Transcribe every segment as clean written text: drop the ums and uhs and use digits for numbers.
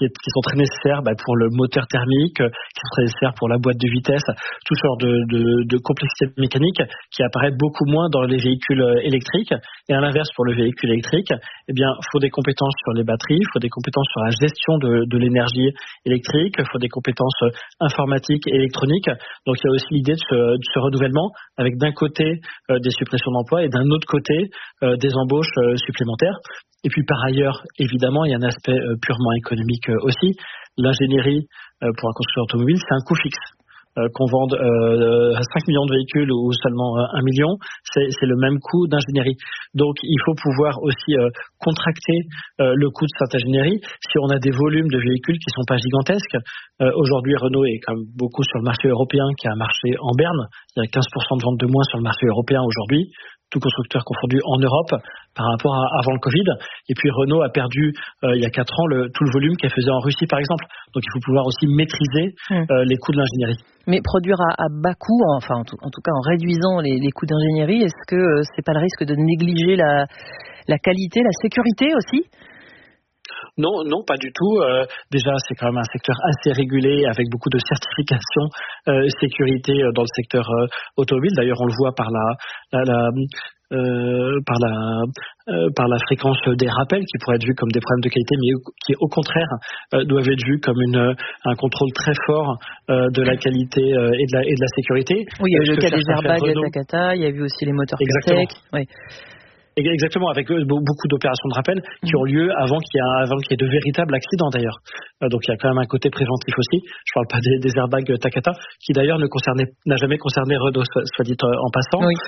qui sont très nécessaires pour le moteur thermique, qui sont très nécessaires pour la boîte de vitesse, tout genre de complexité mécanique qui apparaît beaucoup moins dans les véhicules électriques. Et à l'inverse, pour le véhicule électrique, il faut des compétences sur les batteries, il faut des compétences sur la gestion de l'énergie électrique, il faut des compétences informatiques et électroniques. Donc il y a aussi l'idée de ce renouvellement avec d'un côté des suppressions d'emplois et d'un autre côté des embauches supplémentaires. Et puis par ailleurs, évidemment, il y a un aspect purement économique aussi. L'ingénierie pour un constructeur automobile, c'est un coût fixe. Qu'on vende 5 millions de véhicules ou seulement 1 million, c'est le même coût d'ingénierie. Donc il faut pouvoir aussi contracter le coût de cette ingénierie si on a des volumes de véhicules qui sont pas gigantesques. Aujourd'hui, Renault est quand même beaucoup sur le marché européen, qui est un marché en berne. Il y a 15% de ventes de moins sur le marché européen aujourd'hui, tout constructeur confondu en Europe par rapport à avant le Covid. Et puis Renault a perdu il y a 4 ans tout le volume qu'elle faisait en Russie par exemple. Donc il faut pouvoir aussi maîtriser les coûts de l'ingénierie. Mais produire à bas coût, en tout cas en réduisant les coûts d'ingénierie, est-ce que c'est pas le risque de négliger la qualité, la sécurité aussi ? Non, pas du tout. Déjà, c'est quand même un secteur assez régulé avec beaucoup de certifications sécurité dans le secteur automobile. D'ailleurs, on le voit par la fréquence des rappels qui pourraient être vus comme des problèmes de qualité, mais qui au contraire doivent être vus comme un contrôle très fort de la qualité et de la sécurité. Oui, il y a eu le cas des airbags Takata, il y a eu aussi les moteurs Tech. Oui. Exactement, avec beaucoup d'opérations de rappel qui ont lieu avant qu'il y ait de véritables accidents d'ailleurs. Donc il y a quand même un côté préventif aussi. Je parle pas des airbags Takata, qui d'ailleurs n'a jamais concerné Renault, soit dit en passant. Oui.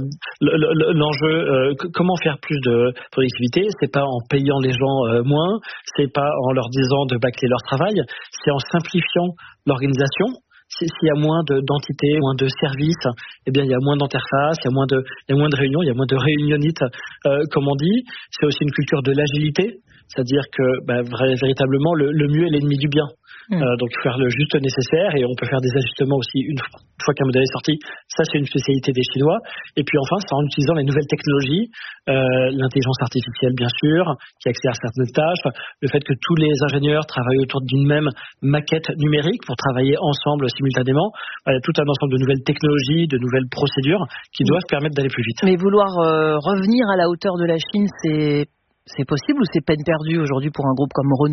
L'enjeu, comment faire plus de productivité, c'est pas en payant les gens moins, c'est pas en leur disant de bâcler leur travail, c'est en simplifiant l'organisation. S'il y a moins d'entités, moins de services, il y a moins d'interfaces, il y a moins de réunions, il y a moins de réunionites, comme on dit. C'est aussi une culture de l'agilité, c'est-à-dire que véritablement le mieux est l'ennemi du bien. Donc faire le juste nécessaire, et on peut faire des ajustements aussi une fois qu'un modèle est sorti. Ça, c'est une spécialité des Chinois. Et puis enfin, c'est en utilisant les nouvelles technologies, l'intelligence artificielle bien sûr, qui accélère certaines tâches, le fait que tous les ingénieurs travaillent autour d'une même maquette numérique pour travailler ensemble simultanément. Il y a tout un ensemble de nouvelles technologies, de nouvelles procédures qui doivent permettre d'aller plus vite. Mais vouloir revenir à la hauteur de la Chine, c'est possible ou c'est peine perdue aujourd'hui pour un groupe comme Renault ?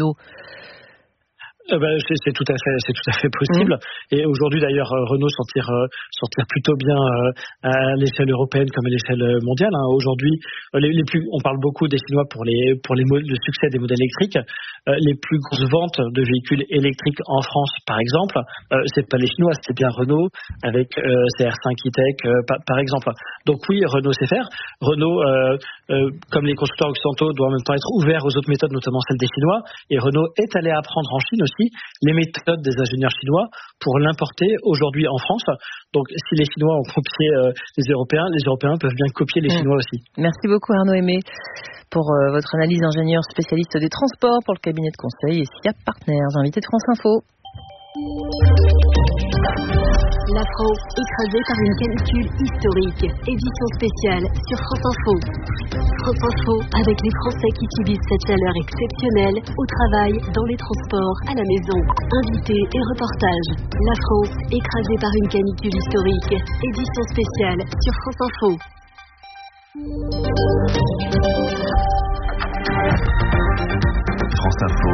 C'est tout à fait possible. Et aujourd'hui d'ailleurs, Renault sortir plutôt bien à l'échelle européenne comme à l'échelle mondiale. Aujourd'hui, on parle beaucoup des Chinois pour le succès des modèles électriques. Les plus grosses ventes de véhicules électriques en France, par exemple, c'est pas les Chinois, c'est bien Renault avec CR5 E-Tech, par exemple. Donc oui, Renault sait faire. Renault, comme les constructeurs occidentaux, doit en même temps être ouvert aux autres méthodes, notamment celles des Chinois. Et Renault est allé apprendre en Chine aussi les méthodes des ingénieurs chinois pour l'importer aujourd'hui en France. Donc si les Chinois ont copié les Européens peuvent bien copier les Chinois aussi. Merci beaucoup Arnaud Aimé pour votre analyse ingénieur spécialiste des transports pour le cabinet de conseil SIAP Partners, invité de France Info. L'Afro, écrasé par une canicule historique. Édition spéciale sur France Info. France Info, avec les Français qui subissent cette chaleur exceptionnelle, au travail, dans les transports, à la maison. Invités et reportages. L'Afro, écrasé par une canicule historique. Édition spéciale sur France Info. France Info.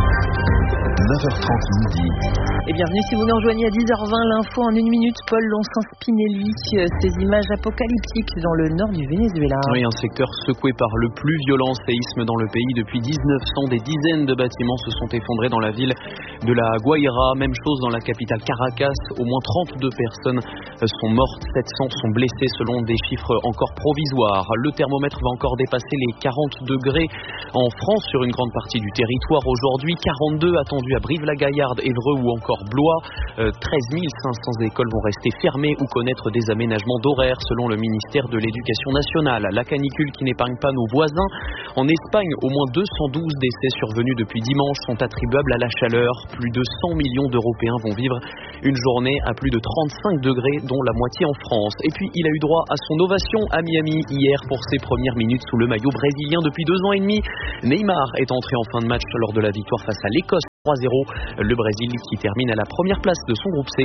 9h30 midi. Et bienvenue si vous nous rejoignez à 10h20, l'info en 1 minute. Paul Lonsin-Spinelli, ces images apocalyptiques dans le nord du Venezuela. Oui, un secteur secoué par le plus violent séisme dans le pays depuis 1900. Des dizaines de bâtiments se sont effondrés dans la ville de la Guaira. Même chose dans la capitale Caracas. Au moins 32 personnes sont mortes, 700 sont blessées selon des chiffres encore provisoires. Le thermomètre va encore dépasser les 40 degrés en France sur une grande partie du territoire. Aujourd'hui, 42 attendus à Brive-la-Gaillarde, Évreux ou encore Blois. 13 500 écoles vont rester fermées ou connaître des aménagements d'horaires selon le ministère de l'Éducation nationale. La canicule qui n'épargne pas nos voisins. En Espagne, au moins 212 décès survenus depuis dimanche sont attribuables à la chaleur. Plus de 100 millions d'Européens vont vivre une journée à plus de 35 degrés, dont la moitié en France. Et puis, il a eu droit à son ovation à Miami hier pour ses premières minutes sous le maillot brésilien depuis 2 ans et demi. Neymar est entré en fin de match lors de la victoire face à l'Écosse 3-0. Le Brésil qui termine à la première place de son groupe C.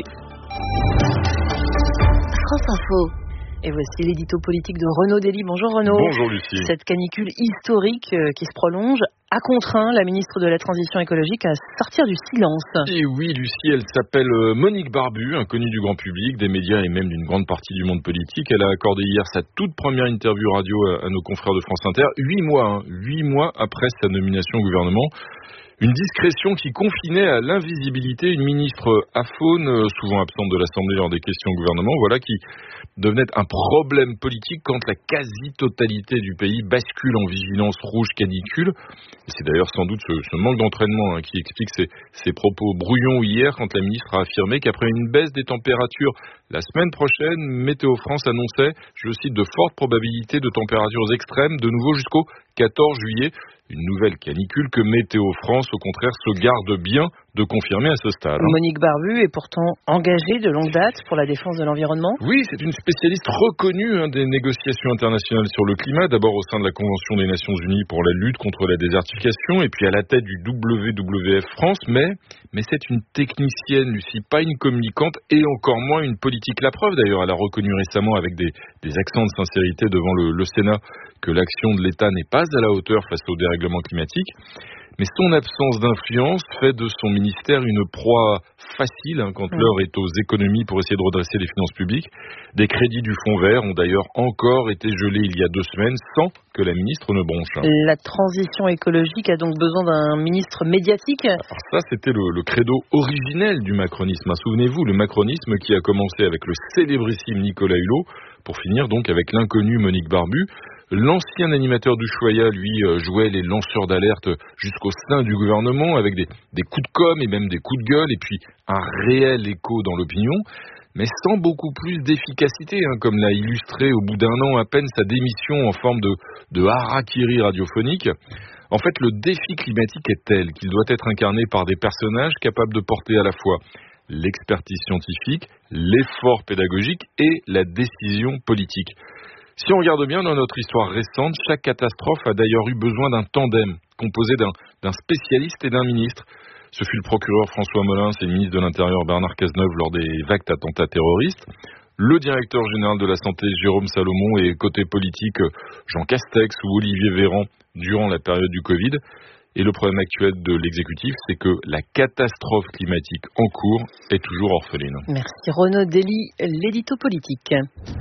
France Info. Et voici l'édito politique de Renaud Dely. Bonjour Renaud. Bonjour Lucie. Cette canicule historique qui se prolonge a contraint la ministre de la Transition écologique à sortir du silence. Et oui Lucie, elle s'appelle Monique Barbu, inconnue du grand public, des médias et même d'une grande partie du monde politique. Elle a accordé hier sa toute première interview radio à nos confrères de France Inter, 8 mois après sa nomination au gouvernement. Une discrétion qui confinait à l'invisibilité une ministre aphone, souvent absente de l'Assemblée lors des questions au gouvernement, voilà qui devenait un problème politique quand la quasi-totalité du pays bascule en vigilance rouge canicule. Et c'est d'ailleurs sans doute ce manque d'entraînement qui explique ces propos brouillons hier quand la ministre a affirmé qu'après une baisse des températures la semaine prochaine, Météo France annonçait, je cite, de fortes probabilités de températures extrêmes de nouveau jusqu'au 14 juillet. Une nouvelle canicule que Météo France, au contraire, se garde bien de confirmer à ce stade. Monique Barbu est pourtant engagée de longue date pour la défense de l'environnement. Oui, c'est une spécialiste reconnue des négociations internationales sur le climat, d'abord au sein de la Convention des Nations Unies pour la lutte contre la désertification, et puis à la tête du WWF France, mais c'est une technicienne, Lucie, pas une communicante, et encore moins une politique. La preuve, d'ailleurs, elle a reconnu récemment avec des accents de sincérité devant le Sénat que l'action de l'État n'est pas à la hauteur face au dérèglement climatique. Mais son absence d'influence fait de son ministère une proie facile quand l'heure est aux économies pour essayer de redresser les finances publiques. Des crédits du Fonds vert ont d'ailleurs encore été gelés il y a 2 semaines sans que la ministre ne bronche. La transition écologique a donc besoin d'un ministre médiatique. Alors ça, c'était le credo originel du macronisme. Souvenez-vous, le macronisme qui a commencé avec le célébrissime Nicolas Hulot pour finir donc avec l'inconnu Monique Barbu. L'ancien animateur du Choya, lui, jouait les lanceurs d'alerte jusqu'au sein du gouvernement avec des coups de com' et même des coups de gueule et puis un réel écho dans l'opinion, mais sans beaucoup plus d'efficacité, comme l'a illustré au bout d'1 an à peine sa démission en forme de harakiri radiophonique. En fait, le défi climatique est tel qu'il doit être incarné par des personnages capables de porter à la fois l'expertise scientifique, l'effort pédagogique et la décision politique. Si on regarde bien dans notre histoire récente, chaque catastrophe a d'ailleurs eu besoin d'un tandem composé d'un spécialiste et d'un ministre. Ce fut le procureur François Molins et le ministre de l'Intérieur Bernard Cazeneuve lors des vagues attentats terroristes, le directeur général de la Santé Jérôme Salomon et côté politique Jean Castex ou Olivier Véran durant la période du Covid. Et le problème actuel de l'exécutif, c'est que la catastrophe climatique en cours est toujours orpheline. Merci Renaud Dely, l'édito politique.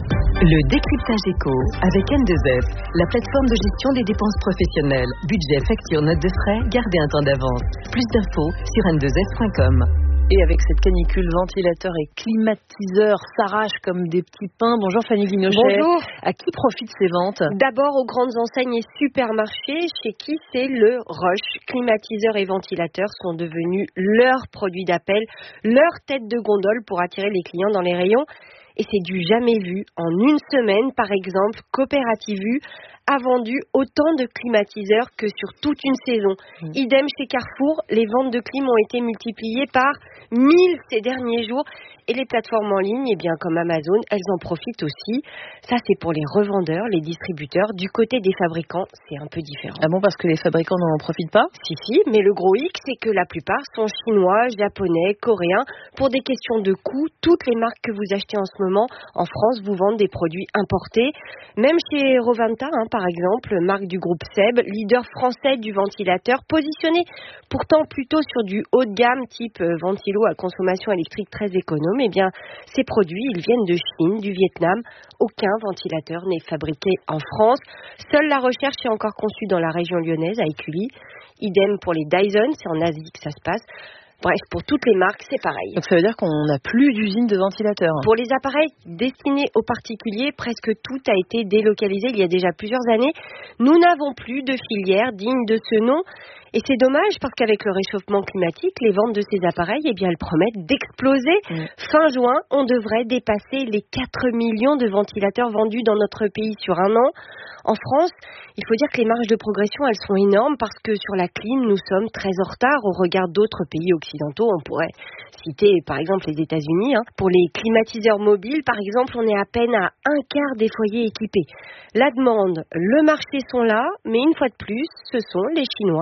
Le décryptage éco avec N2F, la plateforme de gestion des dépenses professionnelles. Budget, facture, note de frais, gardez un temps d'avance. Plus d'infos sur n2f.com. Et avec cette canicule, ventilateurs et climatiseurs s'arrachent comme des petits pains. Bonjour Fanny Vinochet. Bonjour. À qui profitent ces ventes ? D'abord aux grandes enseignes et supermarchés, chez qui c'est le rush. Climatiseurs et ventilateurs sont devenus leurs produits d'appel, leur tête de gondole pour attirer les clients dans les rayons. Et c'est du jamais vu. En une semaine, par exemple, Coopérative U a vendu autant de climatiseurs que sur toute une saison. Idem chez Carrefour, les ventes de clim ont été multipliées par 1000 ces derniers jours. Et les plateformes en ligne, comme Amazon, elles en profitent aussi. Ça, c'est pour les revendeurs, les distributeurs. Du côté des fabricants, c'est un peu différent. Ah bon, parce que les fabricants n'en profitent pas ? Si, mais le gros hic, c'est que la plupart sont chinois, japonais, coréens. Pour des questions de coût, toutes les marques que vous achetez en ce moment, en France, vous vendent des produits importés. Même chez Rovanta, par exemple, marque du groupe SEB, leader français du ventilateur, positionné pourtant plutôt sur du haut de gamme, type ventilo à consommation électrique très économe. Ces produits, ils viennent de Chine, du Vietnam. Aucun ventilateur n'est fabriqué en France. Seule la recherche est encore conçue dans la région lyonnaise, à Écully. Idem pour les Dyson, c'est en Asie que ça se passe. Bref, pour toutes les marques, c'est pareil. Donc ça veut dire qu'on n'a plus d'usine de ventilateurs. Pour les appareils destinés aux particuliers, presque tout a été délocalisé il y a déjà plusieurs années. Nous n'avons plus de filière digne de ce nom. Et c'est dommage parce qu'avec le réchauffement climatique, les ventes de ces appareils, elles promettent d'exploser. Fin juin, on devrait dépasser les 4 millions de ventilateurs vendus dans notre pays sur 1 an. En France, il faut dire que les marges de progression, elles sont énormes parce que sur la clim, nous sommes très en retard au regard d'autres pays occidentaux. On pourrait citer par exemple les États-Unis. Pour les climatiseurs mobiles, par exemple, on est à peine à 1/4 des foyers équipés. La demande, le marché sont là, mais une fois de plus, ce sont les Chinois qui vont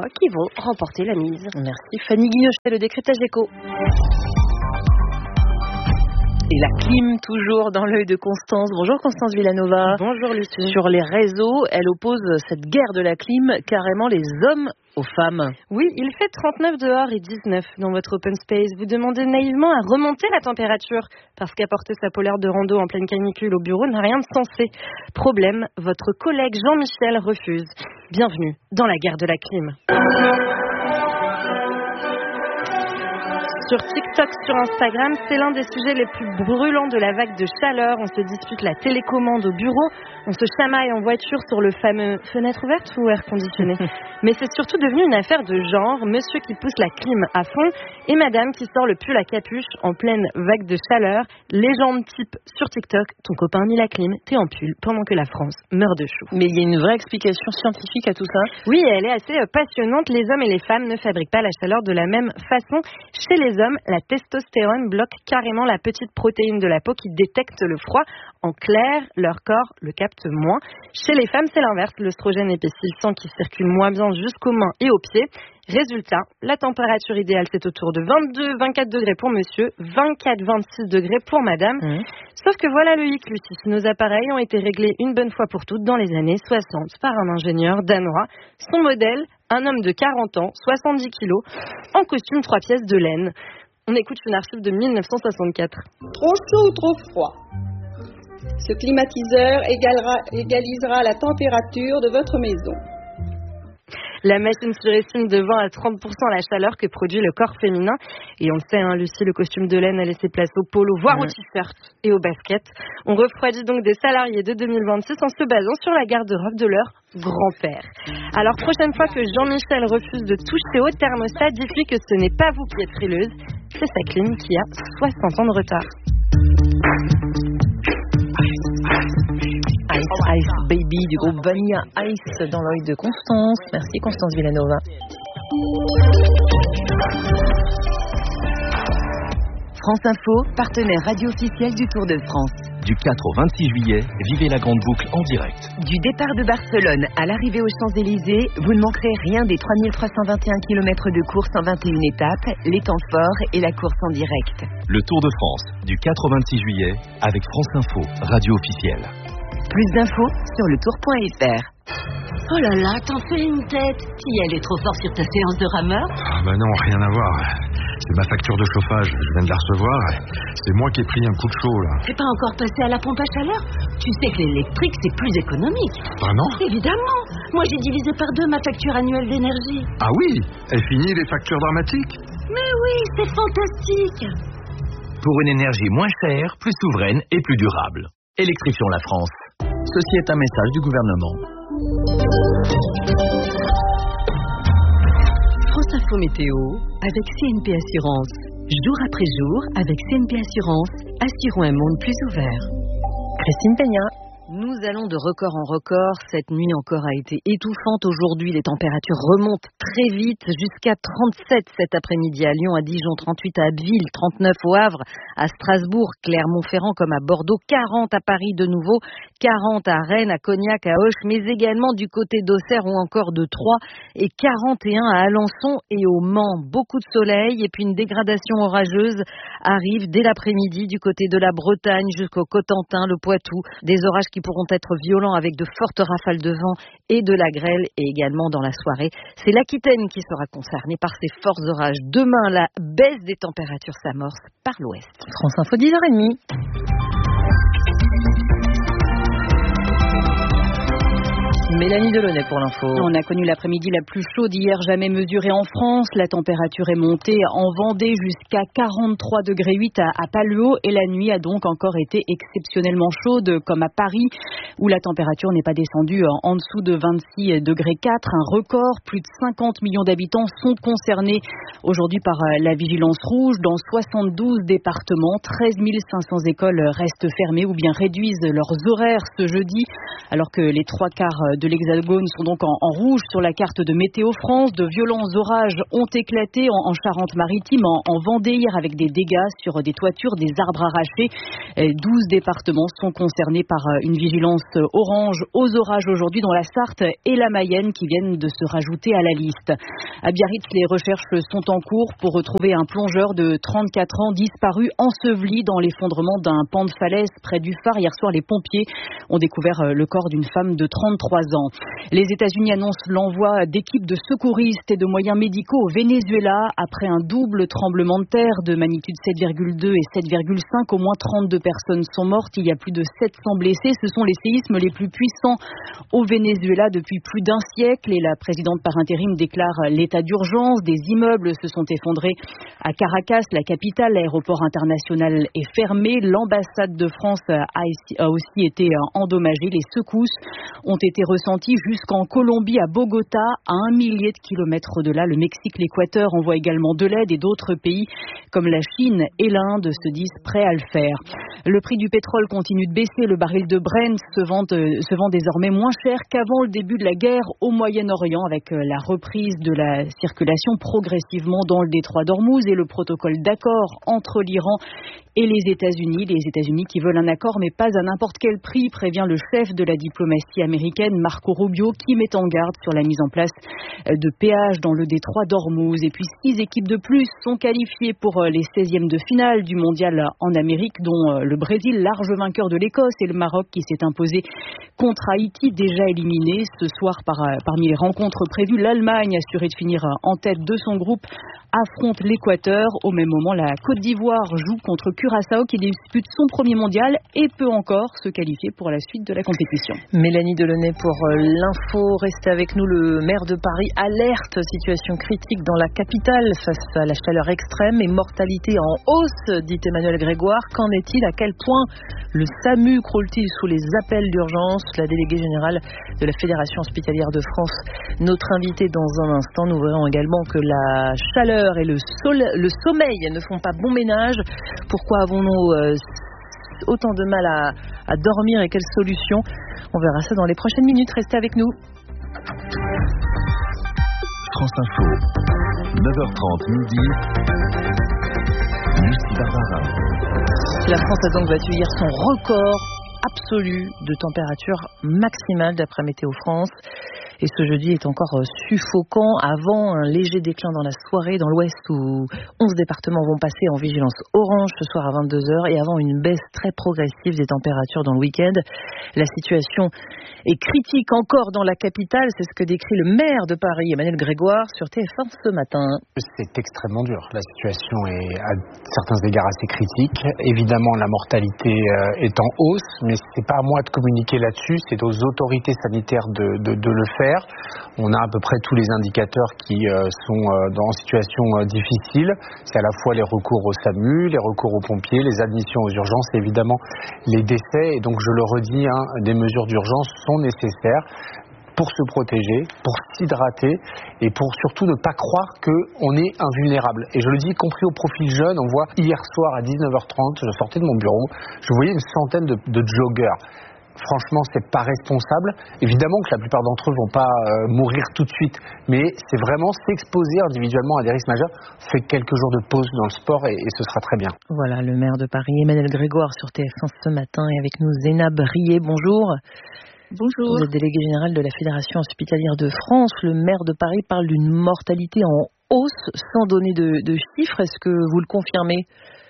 euros, remportez la mise. Merci Fanny Guignochet, le décryptage éco. Et la clim, toujours dans l'œil de Constance. Bonjour Constance Villanova. Bonjour Lucie. Sur les réseaux, elle oppose cette guerre de la clim, carrément les hommes aux femmes. Oui, il fait 39 dehors et 19 dans votre open space. Vous demandez naïvement à remonter la température parce qu'apporter sa polaire de rando en pleine canicule au bureau n'a rien de sensé. Problème, votre collègue Jean-Michel refuse. Bienvenue dans la guerre de la clim. Sur TikTok, sur Instagram, c'est l'un des sujets les plus brûlants de la vague de chaleur. On se dispute la télécommande au bureau, on se chamaille en voiture sur le fameux fenêtre ouverte ou air conditionné. Mais c'est surtout devenu une affaire de genre, monsieur qui pousse la clim à fond et madame qui sort le pull à capuche en pleine vague de chaleur. Légende type sur TikTok, ton copain a mis la clim, t'es en pull pendant que la France meurt de chaud. Mais il y a une vraie explication scientifique à tout ça? Oui, elle est assez passionnante. Les hommes et les femmes ne fabriquent pas la chaleur de la même façon. Chez les hommes, la testostérone bloque carrément la petite protéine de la peau qui détecte le froid. En clair, leur corps le capte moins. Chez les femmes, c'est l'inverse. L'œstrogène épaissit le sang qui circule moins bien jusqu'aux mains et aux pieds. Résultat, la température idéale, c'est autour de 22-24 degrés pour monsieur, 24-26 degrés pour madame. Sauf que voilà le hic, Lucie. Nos appareils ont été réglés une bonne fois pour toutes dans les années 60 par un ingénieur danois. Son modèle, un homme de 40 ans, 70 kilos, en costume 3 pièces de laine. On écoute une archive de 1964. Trop chaud ou trop froid? Ce climatiseur égalisera la température de votre maison. La machine surestime de 20 à 30% la chaleur que produit le corps féminin. Et on le sait, hein, Lucie, le costume de laine a laissé place au polo, voire au t-shirt et au basket. On refroidit donc des salariés de 2026 en se basant sur la garde-robe de leur grand-père. Alors, prochaine fois que Jean-Michel refuse de toucher au thermostat, dites-lui que ce n'est pas vous qui êtes frileuse, c'est sa clim qui a 60 ans de retard. Ice Baby du groupe Vanilla Ice dans l'œil de Constance. Merci Constance Villanova. France Info, partenaire radio officiel du Tour de France. Du 4 au 26 juillet, vivez la grande boucle en direct. Du départ de Barcelone à l'arrivée aux Champs-Élysées, vous ne manquerez rien des 3321 km de course en 21 étapes, les temps forts et la course en direct. Le Tour de France, du 4 au 26 juillet, avec France Info, radio officielle. Plus d'infos sur letour.fr. Oh là là, t'en fais une tête. Qui elle est trop fort sur ta séance de rameur? Ah bah non, rien à voir. C'est ma facture de chauffage, je viens de la recevoir. C'est moi qui ai pris un coup de chaud là. T'es pas encore passé à la pompe à chaleur? Tu sais que l'électrique c'est plus économique. Vraiment? Évidemment. Moi j'ai divisé par 2 ma facture annuelle d'énergie. Ah oui? Et fini les factures dramatiques? Mais oui, c'est fantastique. Pour une énergie moins chère, plus souveraine et plus durable. Électrifions la France. Ceci est un message du gouvernement. France Info Météo avec CNP Assurance. Jour après jour, avec CNP Assurance, assurons un monde plus ouvert. Christine Peña. Nous allons de record en record. Cette nuit encore a été étouffante. Aujourd'hui, les températures remontent très vite jusqu'à 37 cet après-midi à Lyon, à Dijon, 38 à Abbeville, 39 au Havre, à Strasbourg, Clermont-Ferrand comme à Bordeaux, 40 à Paris de nouveau, 40 à Rennes, à Cognac, à Auch, mais également du côté d'Auxerre ou encore de Troyes et 41 à Alençon et au Mans. Beaucoup de soleil et puis une dégradation orageuse arrive dès l'après-midi du côté de la Bretagne jusqu'au Cotentin, le Poitou. Des orages qui pourront être violents avec de fortes rafales de vent et de la grêle et également dans la soirée. C'est l'Aquitaine qui sera concernée par ces forts orages. Demain, la baisse des températures s'amorce par l'ouest. France Info 10h30. Mélanie Delaunay pour l'info. On a connu l'après-midi la plus chaude hier jamais mesurée en France. La température est montée en Vendée jusqu'à 43,8 degrés à Paluau et la nuit a donc encore été exceptionnellement chaude comme à Paris où la température n'est pas descendue en dessous de 26,4 degrés. Un record, plus de 50 millions d'habitants sont concernés aujourd'hui par la vigilance rouge dans 72 départements. 13 500 écoles restent fermées ou bien réduisent leurs horaires ce jeudi alors que les 3/4 de l'Hexagone sont donc en rouge sur la carte de Météo France. De violents orages ont éclaté en Charente-Maritime, en Vendée hier, avec des dégâts sur des toitures, des arbres arrachés. 12 départements sont concernés par une vigilance orange aux orages aujourd'hui, dont la Sarthe et la Mayenne qui viennent de se rajouter à la liste. À Biarritz, les recherches sont en cours pour retrouver un plongeur de 34 ans disparu enseveli dans l'effondrement d'un pan de falaise près du phare. Hier soir, les pompiers ont découvert le corps d'une femme de 33 ans. Les États-Unis annoncent l'envoi d'équipes de secouristes et de moyens médicaux au Venezuela après un double tremblement de terre de magnitude 7,2 et 7,5. Au moins 32 personnes sont mortes. Il y a plus de 700 blessés. Ce sont les séismes les plus puissants au Venezuela depuis plus d'un siècle et la présidente par intérim déclare l'état d'urgence. Des immeubles se sont effondrés à Caracas, la capitale. L'aéroport international est fermé. L'ambassade de France a aussi été endommagée. Les secousses ont été ressenties jusqu'en Colombie, à Bogota, à 1 millier de kilomètres de là. Le Mexique, l'Équateur envoient également de l'aide et d'autres pays comme la Chine et l'Inde se disent prêts à le faire. Le prix du pétrole continue de baisser. Le baril de Brent se vend désormais moins cher qu'avant le début de la guerre au Moyen-Orient, avec la reprise de la circulation progressivement dans le détroit d'Ormuz et le protocole d'accord entre l'Iran et les États-Unis. Les États-Unis qui veulent un accord, mais pas à n'importe quel prix, prévient le chef de la diplomatie américaine, Marco Rubio, qui met en garde sur la mise en place de péages dans le détroit d'Ormuz. Et puis 6 équipes de plus sont qualifiées pour les 16e de finale du mondial en Amérique, dont le Brésil, large vainqueur de l'Écosse, et le Maroc qui s'est imposé contre Haïti, déjà éliminé. Ce soir, parmi les rencontres prévues, l'Allemagne, assurée de finir en tête de son groupe, affronte l'Équateur. Au même moment, la Côte d'Ivoire joue contre Curaçao qui dispute son premier mondial et peut encore se qualifier pour la suite de la compétition. Mélanie Delaunay pour l'info. Restez avec nous. Le maire de Paris alerte, situation critique dans la capitale face à la chaleur extrême et mortalité en hausse, dit Emmanuel Grégoire. Qu'en est-il? À quel point le SAMU croule-t-il sous les appels d'urgence? La déléguée générale de la Fédération hospitalière de France, notre invitée dans un instant. Nous verrons également que la chaleur et le sommeil ne font pas bon ménage. Pourquoi avons-nous autant de mal à dormir et quelles solutions? On verra ça dans les prochaines minutes. Restez avec nous. France Info, 9h30 midi. Lucie Barbara. La France a donc battu hier son record absolu de température maximale d'après Météo France. Et ce jeudi est encore suffocant avant un léger déclin dans la soirée dans l'ouest où 11 départements vont passer en vigilance orange ce soir à 22h et avant une baisse très progressive des températures dans le week-end. La situation est critique encore dans la capitale, c'est ce que décrit le maire de Paris, Emmanuel Grégoire, sur TF1 ce matin. C'est extrêmement dur. La situation est à certains égards assez critique. Évidemment, la mortalité est en hausse, mais c'est pas à moi de communiquer là-dessus, c'est aux autorités sanitaires de le faire. On a à peu près tous les indicateurs qui sont en situation difficile. C'est à la fois les recours au SAMU, les recours aux pompiers, les admissions aux urgences et évidemment les décès. Et donc je le redis, des mesures d'urgence sont nécessaires pour se protéger, pour s'hydrater et pour surtout ne pas croire qu'on est invulnérable. Et je le dis, y compris au profil jeune, on voit hier soir à 19h30, je sortais de mon bureau, je voyais une centaine de joggeurs. Franchement, c'est pas responsable. Évidemment que la plupart d'entre eux vont pas mourir tout de suite, mais c'est vraiment s'exposer individuellement à des risques majeurs. Faites quelques jours de pause dans le sport et ce sera très bien. Voilà, le maire de Paris, Emmanuel Grégoire sur TF1 ce matin et avec nous Zénab Brié. Bonjour. Bonjour. Vous êtes déléguée générale de la Fédération hospitalière de France. Le maire de Paris parle d'une mortalité en hausse sans donner de chiffres. Est-ce que vous le confirmez ?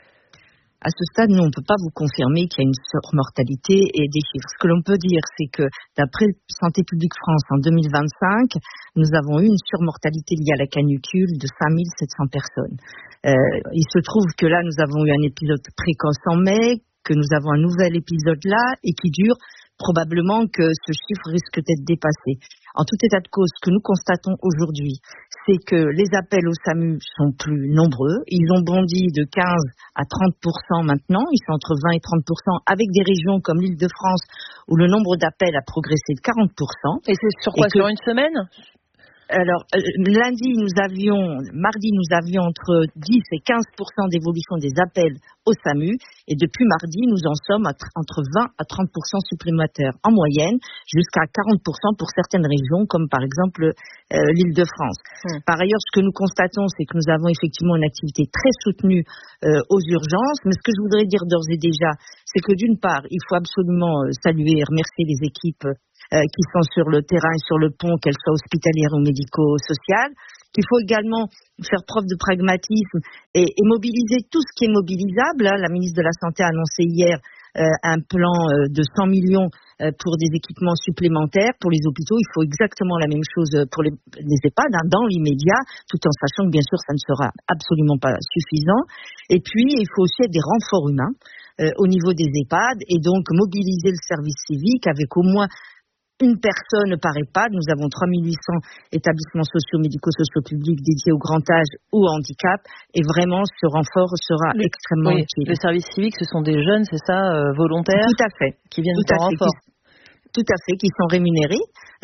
À ce stade, nous, on ne peut pas vous confirmer qu'il y a une surmortalité et des chiffres. Ce que l'on peut dire, c'est que d'après Santé publique France, en 2025, nous avons eu une surmortalité liée à la canicule de 5700 personnes. Il se trouve que là, nous avons eu un épisode précoce en mai, que nous avons un nouvel épisode là et qui dure probablement que ce chiffre risque d'être dépassé. En tout état de cause, ce que nous constatons aujourd'hui, c'est que les appels au SAMU sont plus nombreux. Ils ont bondi de 15 à 30% maintenant. Ils sont entre 20 et 30% avec des régions comme l'Île-de-France où le nombre d'appels a progressé de 40%. Et c'est sur quoi ? Sur une semaine ? Alors, mardi, nous avions entre 10 et 15% d'évolution des appels au SAMU. Et depuis mardi, nous en sommes entre 20 à 30% supplémentaires en moyenne, jusqu'à 40% pour certaines régions, comme par exemple l'Île-de-France. Par ailleurs, ce que nous constatons, c'est que nous avons effectivement une activité très soutenue aux urgences. Mais ce que je voudrais dire d'ores et déjà, c'est que d'une part, il faut absolument saluer et remercier les équipes qui sont sur le terrain et sur le pont, qu'elles soient hospitalières ou médico-sociales, qu'il faut également faire preuve de pragmatisme et mobiliser tout ce qui est mobilisable. La ministre de la Santé a annoncé hier un plan de 100 millions pour des équipements supplémentaires. Pour les hôpitaux, il faut exactement la même chose pour les EHPAD, dans l'immédiat, tout en sachant que bien sûr ça ne sera absolument pas suffisant. Et puis, il faut aussi des renforts humains au niveau des EHPAD et donc mobiliser le service civique avec au moins une personne par EHPAD. Nous avons 3800 établissements sociaux, médico-sociaux publics dédiés au grand âge ou au handicap. Et vraiment, ce renfort sera extrêmement utile. Le service civique, ce sont des jeunes, c'est ça, volontaires? Tout à fait. Qui viennent en renfort. Tout à fait, qui sont rémunérés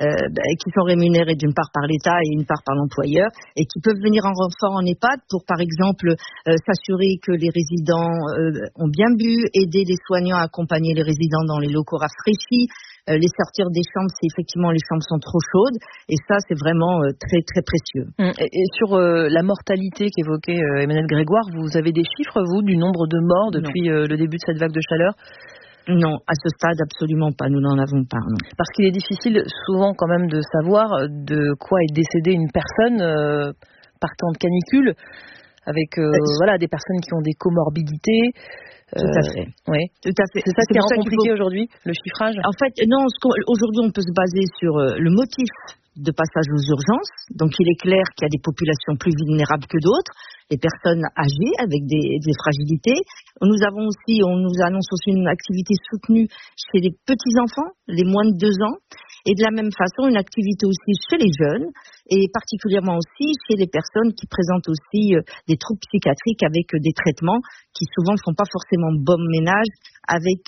d'une part par l'État et une part par l'employeur, et qui peuvent venir en renfort en EHPAD pour, par exemple, s'assurer que les résidents ont bien bu, aider les soignants à accompagner les résidents dans les locaux rafraîchis, les sortir des chambres si effectivement les chambres sont trop chaudes, et ça c'est vraiment très très précieux. Et sur la mortalité qu'évoquait Emmanuel Grégoire, vous avez des chiffres, vous, du nombre de morts depuis le début de cette vague de chaleur? Non, à ce stade, absolument pas. Nous n'en avons pas. Non. Parce qu'il est difficile souvent quand même de savoir de quoi est décédée une personne par temps de canicule, avec des personnes qui ont des comorbidités. Tout à fait. Oui, tout à fait. C'est ça qui rend compliqué aujourd'hui, le chiffrage? En fait, non. Aujourd'hui, on peut se baser sur le motif de passage aux urgences. Donc, il est clair qu'il y a des populations plus vulnérables que d'autres, les personnes âgées avec des fragilités. On nous annonce aussi une activité soutenue chez les petits-enfants, les moins de 2 ans. Et de la même façon, une activité aussi chez les jeunes, et particulièrement aussi chez les personnes qui présentent aussi des troubles psychiatriques avec des traitements qui souvent ne font pas forcément bon ménage avec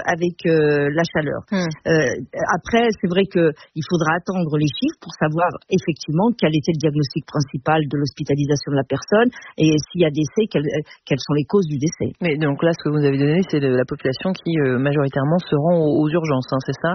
la chaleur. Après, c'est vrai qu'il faudra attendre les chiffres pour savoir effectivement quel était le diagnostic principal de l'hospitalisation de la personne, et s'il y a décès, quelles sont les causes du décès. Mais donc là, ce que vous avez donné, c'est la population qui majoritairement se rend aux urgences, c'est ça?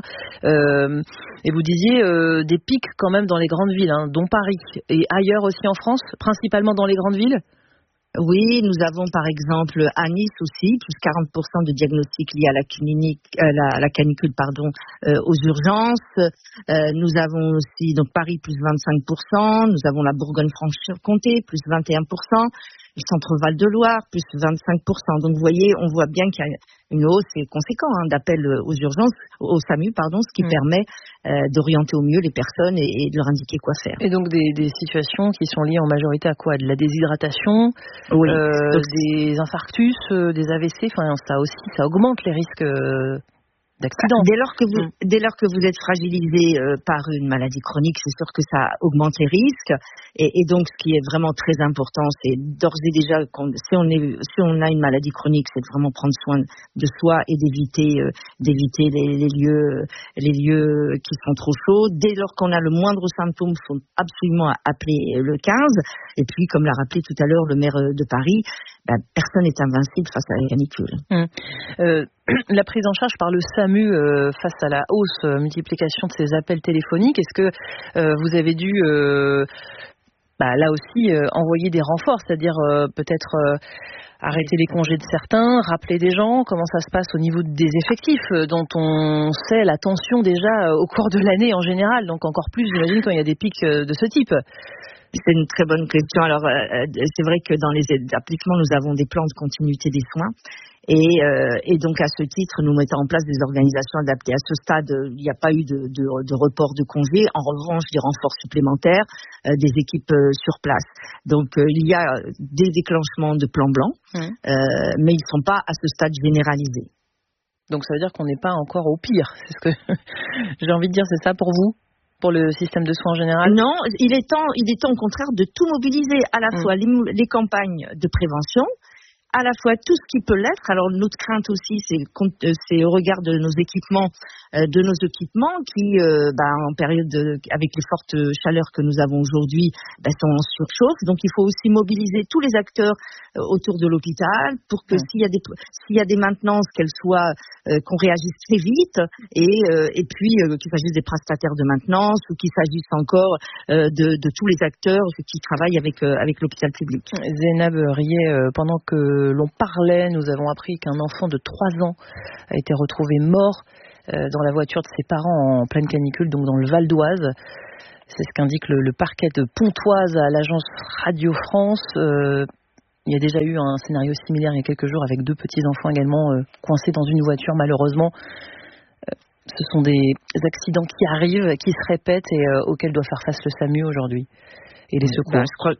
Et vous disiez des pics quand même dans les grandes villes, dont Paris, et ailleurs aussi en France, principalement dans les grandes villes? Oui, nous avons par exemple à Nice aussi plus 40% de diagnostics liés à la canicule aux urgences. Nous avons aussi donc Paris plus 25%, nous avons la Bourgogne-Franche-Comté plus 21%, le centre Val-de-Loire plus 25%. Donc vous voyez, on voit bien qu'il y a une hausse conséquente d'appels aux urgences, au SAMU, ce qui permet d'orienter au mieux les personnes et de leur indiquer quoi faire. Et donc des situations qui sont liées en majorité à quoi? De la déshydratation, des infarctus, des AVC, ça aussi, ça augmente les risques d'accident. Dès lors que vous êtes fragilisé par une maladie chronique, c'est sûr que ça augmente les risques. Et donc, ce qui est vraiment très important, c'est d'ores et déjà, si on a une maladie chronique, c'est de vraiment prendre soin de soi et d'éviter les lieux qui sont trop chauds. Dès lors qu'on a le moindre symptôme, il faut absolument appeler le 15. Et puis, comme l'a rappelé tout à l'heure le maire de Paris, personne n'est invincible face à la canicule. La prise en charge par le SAMU face à la hausse, multiplication de ces appels téléphoniques, est-ce que vous avez dû là aussi envoyer des renforts, c'est-à-dire peut-être arrêter les congés de certains, rappeler des gens? Comment ça se passe au niveau des effectifs dont on sait la tension déjà au cours de l'année en général, donc encore plus j'imagine quand il y a des pics de ce type? C'est une très bonne question. Alors, c'est vrai que dans les établissements, nous avons des plans de continuité des soins. Et donc, à ce titre, nous mettons en place des organisations adaptées. À ce stade, il n'y a pas eu de report de congés. En revanche, des renforts supplémentaires, des équipes sur place. Donc, il y a des déclenchements de plans blancs, mais ils ne sont pas à ce stade généralisés. Donc, ça veut dire qu'on n'est pas encore au pire. C'est ce que j'ai envie de dire. C'est ça pour vous? Pour le système de soins en général? Non, il est temps au contraire de tout mobiliser, à la fois les campagnes de prévention, à la fois tout ce qui peut l'être. Alors notre crainte aussi, c'est au regard de nos équipements, qui, en période avec les fortes chaleurs que nous avons aujourd'hui, sont en surchauffe. Donc il faut aussi mobiliser tous les acteurs autour de l'hôpital pour que s'il y a des maintenances, qu'elles soient qu'on réagisse très vite et puis qu'il s'agisse des prestataires de maintenance ou qu'il s'agisse encore de tous les acteurs qui travaillent avec l'hôpital public. Zénab Riet, pendant que l'on parlait, nous avons appris qu'un enfant de 3 ans a été retrouvé mort dans la voiture de ses parents en pleine canicule, donc dans le Val d'Oise. C'est ce qu'indique le parquet de Pontoise à l'agence Radio France. Il y a déjà eu un scénario similaire il y a quelques jours avec 2 petits-enfants également coincés dans une voiture, malheureusement. Ce sont des accidents qui arrivent, qui se répètent et auxquels doit faire face le SAMU aujourd'hui. Et les secours.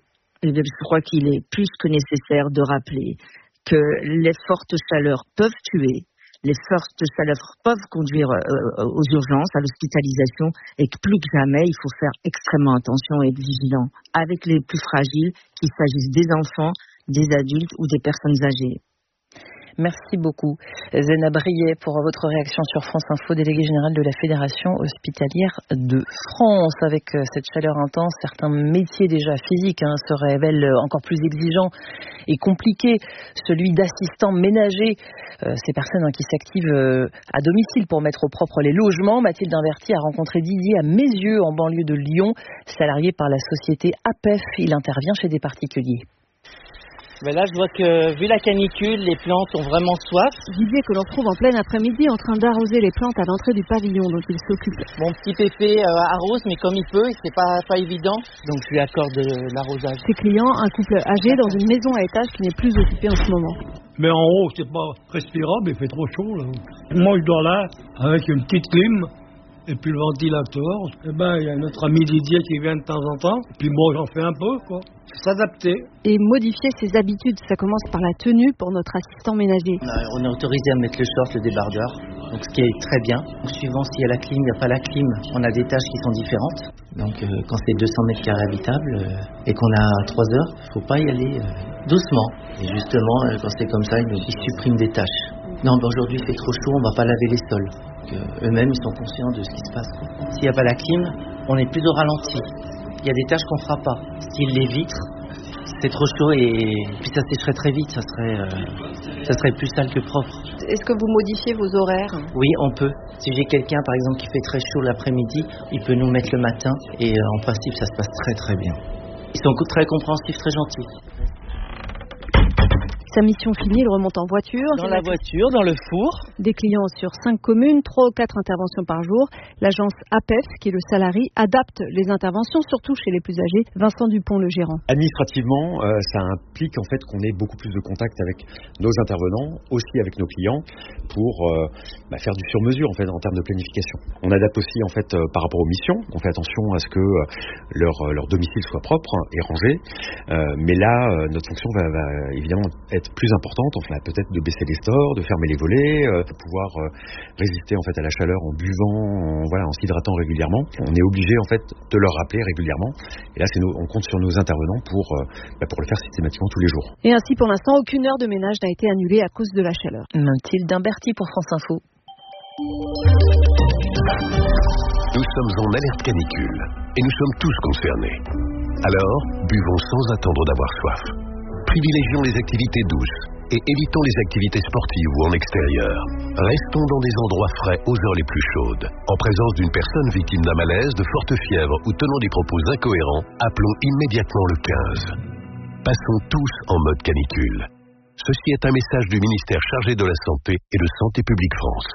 Je crois qu'il est plus que nécessaire de rappeler que les fortes chaleurs peuvent tuer, les fortes chaleurs peuvent conduire aux urgences, à l'hospitalisation, et que plus que jamais, il faut faire extrêmement attention et être vigilant avec les plus fragiles, qu'il s'agisse des enfants, des adultes ou des personnes âgées. Merci beaucoup, Zénab Riet, pour votre réaction sur France Info, déléguée générale de la Fédération hospitalière de France. Avec cette chaleur intense, certains métiers déjà physiques se révèlent encore plus exigeants et compliqués. Celui d'assistant ménager, ces personnes qui s'activent à domicile pour mettre au propre les logements. Mathilde Inverti a rencontré Didier à Mézieux, en banlieue de Lyon, salarié par la société APEF. Il intervient chez des particuliers. Mais là, je vois que, vu la canicule, les plantes ont vraiment soif. Didier que l'on trouve en plein après-midi en train d'arroser les plantes à l'entrée du pavillon dont il s'occupe. Mon petit pépé arrose, mais comme il peut, c'est pas évident. Donc je lui accorde l'arrosage. Ses clients, un couple âgé dans une maison à étage qui n'est plus occupée en ce moment. Mais en haut, c'est pas respirable, il fait trop chaud là. Moi, je dors là, avec une petite clim. Et puis le ventilateur, il y a notre ami Didier qui vient de temps en temps. Puis moi, j'en fais un peu, quoi. C'est s'adapter. Et modifier ses habitudes, ça commence par la tenue pour notre assistant ménager. On est autorisé à mettre le short, le débardeur, donc ce qui est très bien. Donc, suivant s'il y a la clim, il n'y a pas la clim, on a des tâches qui sont différentes. Donc quand c'est 200 mètres carrés habitables et qu'on a 3 heures, il ne faut pas y aller doucement. Et justement, quand c'est comme ça, ils suppriment des tâches. Non, aujourd'hui il fait trop chaud, on ne va pas laver les sols. Eux-mêmes, ils sont conscients de ce qui se passe. S'il n'y a pas la clim, on est plus au ralenti. Il y a des tâches qu'on ne fera pas. Style les vitres, c'est trop chaud et puis ça sécherait très vite. Ça serait plus sale que propre. Est-ce que vous modifiez vos horaires ? Oui, on peut. Si j'ai quelqu'un, par exemple, qui fait très chaud l'après-midi, il peut nous mettre le matin et en principe, ça se passe très très bien. Ils sont très compréhensifs, très gentils. Sa mission finie, il remonte en voiture. Dans la voiture, dans le four. Des clients sur 5 communes, 3 ou 4 interventions par jour. L'agence APEF, qui est le salarié, adapte les interventions, surtout chez les plus âgés. Vincent Dupont, le gérant. Administrativement, ça implique en fait qu'on ait beaucoup plus de contact avec nos intervenants, aussi avec nos clients, pour faire du sur-mesure en fait en termes de planification. On adapte aussi en fait par rapport aux missions. On fait attention à ce que leur domicile soit propre et rangé. Mais là, notre fonction va évidemment être plus importante, enfin peut-être de baisser les stores, de fermer les volets, de pouvoir résister en fait à la chaleur en buvant, en s'hydratant régulièrement. On est obligé en fait de leur rappeler régulièrement. Et là, on compte sur nos intervenants pour le faire systématiquement tous les jours. Et ainsi, pour l'instant, aucune heure de ménage n'a été annulée à cause de la chaleur. Mathilde Inverti pour France Info. Nous sommes en alerte canicule et nous sommes tous concernés. Alors, buvons sans attendre d'avoir soif. Privilégions les activités douces et évitons les activités sportives ou en extérieur. Restons dans des endroits frais aux heures les plus chaudes. En présence d'une personne victime d'un malaise, de forte fièvre ou tenant des propos incohérents, appelons immédiatement le 15. Passons tous en mode canicule. Ceci est un message du ministère chargé de la Santé et de Santé publique France.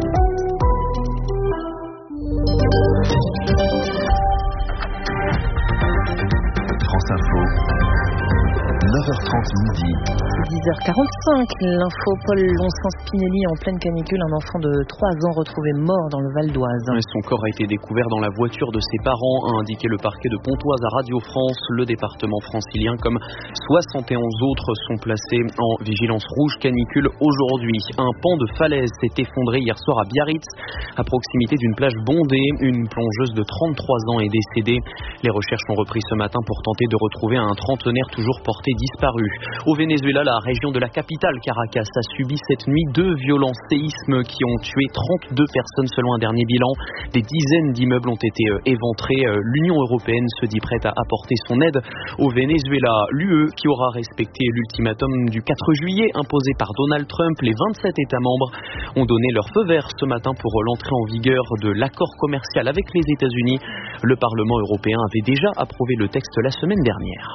France Info. 9h30 midi. 10h45, l'info Paul Lonsens-Pinelli en pleine canicule, un enfant de 3 ans retrouvé mort dans le Val d'Oise. Son corps a été découvert dans la voiture de ses parents, a indiqué le parquet de Pontoise à Radio France. Le département francilien, comme 71 autres, sont placés en vigilance rouge canicule aujourd'hui. Un pan de falaise s'est effondré hier soir à Biarritz, à proximité d'une plage bondée. Une plongeuse de 33 ans est décédée. Les recherches ont repris ce matin pour tenter de retrouver un trentenaire toujours porté disparu disparu. Au Venezuela, la région de la capitale, Caracas, a subi cette nuit 2 violents séismes qui ont tué 32 personnes selon un dernier bilan. Des dizaines d'immeubles ont été éventrés. L'Union européenne se dit prête à apporter son aide au Venezuela. L'UE qui aura respecté l'ultimatum du 4 juillet imposé par Donald Trump. Les 27 États membres ont donné leur feu vert ce matin pour l'entrée en vigueur de l'accord commercial avec les États-Unis. Le Parlement européen avait déjà approuvé le texte la semaine dernière.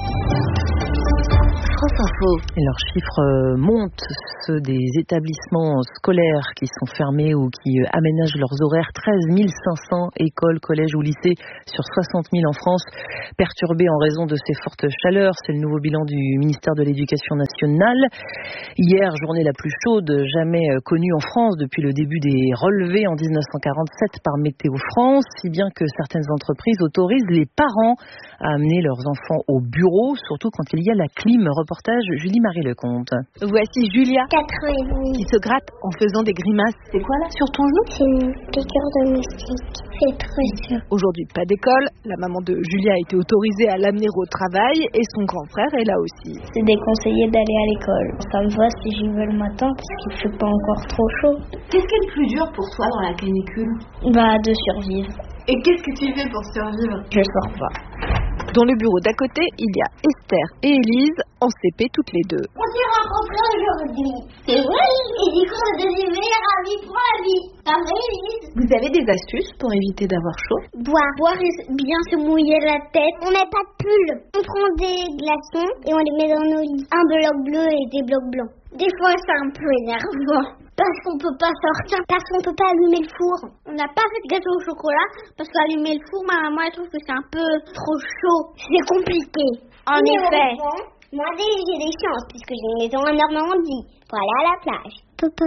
Et leurs chiffres montent, ceux des établissements scolaires qui sont fermés ou qui aménagent leurs horaires. 13 500 écoles, collèges ou lycées sur 60 000 en France, perturbés en raison de ces fortes chaleurs. C'est le nouveau bilan du ministère de l'Éducation nationale. Hier, journée la plus chaude jamais connue en France depuis le début des relevés en 1947 par Météo France, si bien que certaines entreprises autorisent les parents à amener leurs enfants au bureau, surtout quand il y a la clim. Reportage Julie-Marie Lecomte. Voici Julia, 4 ans et demi, qui se gratte en faisant des grimaces. C'est quoi là sur ton genou? C'est une piqûre de moustique. C'est très sûr. Aujourd'hui, pas d'école. La maman de Julia a été autorisée à l'amener au travail et son grand frère est là aussi. C'est déconseillé d'aller à l'école. Ça me va si j'y vais le matin parce qu'il ne fait pas encore trop chaud. Qu'est-ce qui est le plus dur pour toi dans la canicule? De survivre. Et qu'est-ce que tu fais pour survivre? Je sors pas. Dans le bureau d'à côté, il y a Esther et Élise, en CP toutes les deux. On s'est rencontrés aujourd'hui. C'est vrai. Et du coup, on est devenus meilleurs amis pour la vie. Ça va, Élise? Vous avez des astuces pour éviter d'avoir chaud? Boire et bien se mouiller la tête. On met pas de pull. On prend des glaçons et on les met dans nos lits. Un bloc bleu et des blocs blancs. Des fois, c'est un peu énervant. Parce qu'on peut pas sortir, parce qu'on peut pas allumer le four. On n'a pas fait de gâteau au chocolat, parce qu'allumer le four, ma maman elle trouve que c'est un peu trop chaud. C'est compliqué. En effet. Moi, j'ai des chances, puisque j'ai une maison en Normandie. Pour aller à la plage.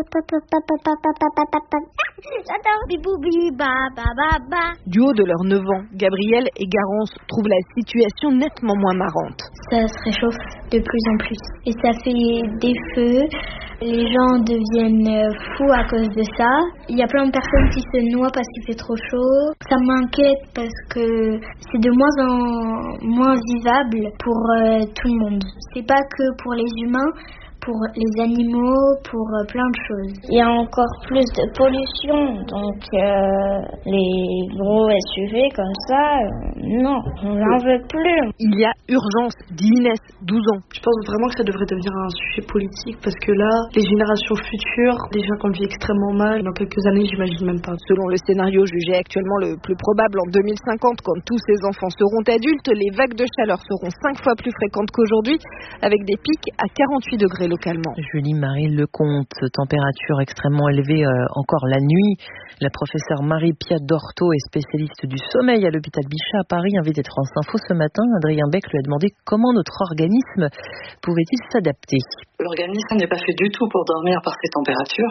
J'adore biboubi, ba. Du haut de leurs 9 ans, Gabriel et Garance trouvent la situation nettement moins marrante. Ça se réchauffe de plus en plus. Et ça fait des feux. Les gens deviennent fous à cause de ça. Il y a plein de personnes qui se noient parce qu'il fait trop chaud. Ça m'inquiète parce que c'est de moins en moins vivable pour tout le monde. C'est pas que pour les humains, pour les animaux, pour plein de choses. Il y a encore plus de pollution, donc les gros SUV comme ça, non, on n'en veut plus. Il y a urgence, dit Inès, 12 ans. Je pense vraiment que ça devrait devenir un sujet politique parce que là, les générations futures, déjà qu'on le vit extrêmement mal, dans quelques années, j'imagine même pas. Selon le scénario jugé actuellement le plus probable en 2050, quand tous ces enfants seront adultes, les vagues de chaleur seront 5 fois plus fréquentes qu'aujourd'hui, avec des pics à 48 degrés localement. Julie-Marie Lecomte, température extrêmement élevée encore la nuit. La professeure Marie-Pia Dorto est spécialiste du sommeil à l'hôpital Bichat à Paris, invitée de France Info ce matin. Adrien Beck lui a demandé comment notre organisme pouvait-il s'adapter. L'organisme n'est pas fait du tout pour dormir par ces températures.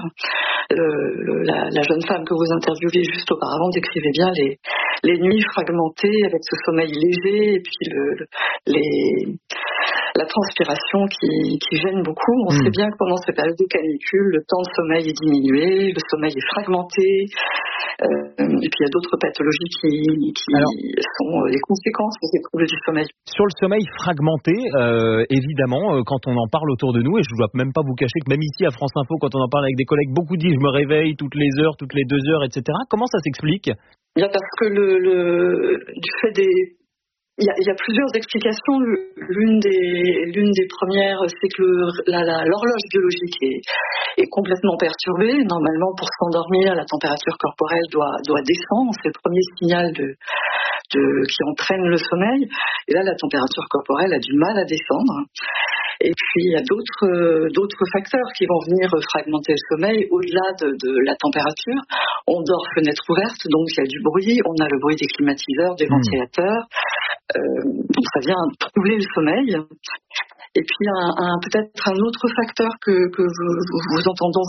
La jeune femme que vous interviewez juste auparavant décrivait bien les nuits fragmentées avec ce sommeil léger et puis la transpiration qui gêne beaucoup. On sait bien que pendant ces périodes de canicule, le temps de sommeil est diminué, le sommeil est fragmenté, et puis il y a d'autres pathologies qui sont les conséquences de ces troubles du sommeil. Sur le sommeil fragmenté, évidemment, quand on en parle autour de nous, et je ne dois même pas vous cacher que même ici à France Info, quand on en parle avec des collègues, beaucoup disent je me réveille toutes les heures, toutes les 2 heures, etc. Comment ça s'explique? Bien parce que du fait des... Il y a plusieurs explications. L'une des premières, c'est que l'horloge biologique est complètement perturbée. Normalement, pour s'endormir, la température corporelle doit descendre. C'est le premier signal qui entraîne le sommeil. Et là, la température corporelle a du mal à descendre. Et puis, il y a d'autres facteurs qui vont venir fragmenter le sommeil au-delà de la température. On dort fenêtre ouverte, donc il y a du bruit. On a le bruit des climatiseurs, des ventilateurs. Donc ça vient troubler le sommeil. Et puis peut-être un autre facteur que vous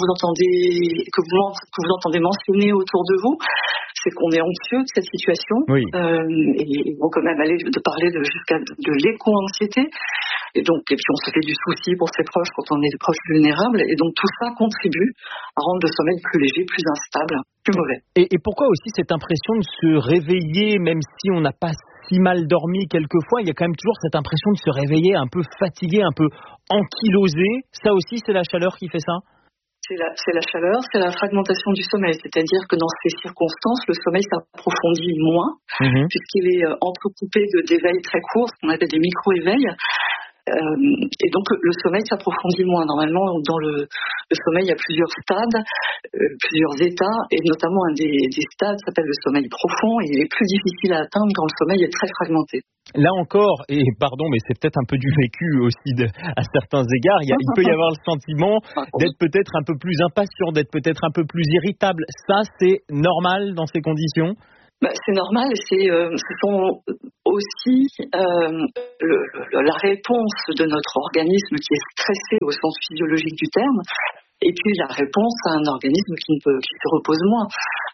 entendez mentionner autour de vous, c'est qu'on est anxieux de cette situation. Oui. Et on peut même aller parler jusqu'à de l'éco-anxiété. Et puis on se fait du souci pour ses proches quand on est des proches vulnérables. Et donc tout ça contribue à rendre le sommeil plus léger, plus instable, plus mauvais. Et pourquoi aussi cette impression de se réveiller, même si on n'a pas si mal dormi quelquefois, il y a quand même toujours cette impression de se réveiller un peu fatigué, un peu ankylosé. Ça aussi, c'est la chaleur qui fait ça ? C'est la chaleur, c'est la fragmentation du sommeil. C'est-à-dire que dans ces circonstances, le sommeil s'approfondit moins, puisqu'il est entrecoupé d'éveils très courts, ce qu'on appelle des micro-éveils. Et donc le sommeil s'approfondit moins. Normalement, dans le sommeil, il y a plusieurs stades, plusieurs états, et notamment un des stades s'appelle le sommeil profond, et il est plus difficile à atteindre quand le sommeil est très fragmenté. Là encore, et pardon, mais c'est peut-être un peu du vécu aussi à certains égards, il peut y avoir le sentiment d'être peut-être un peu plus impatient, d'être peut-être un peu plus irritable. Ça, c'est normal dans ces conditions ? C'est normal, ce sont aussi la réponse de notre organisme qui est stressé au sens physiologique du terme, et puis la réponse à un organisme qui se repose moins.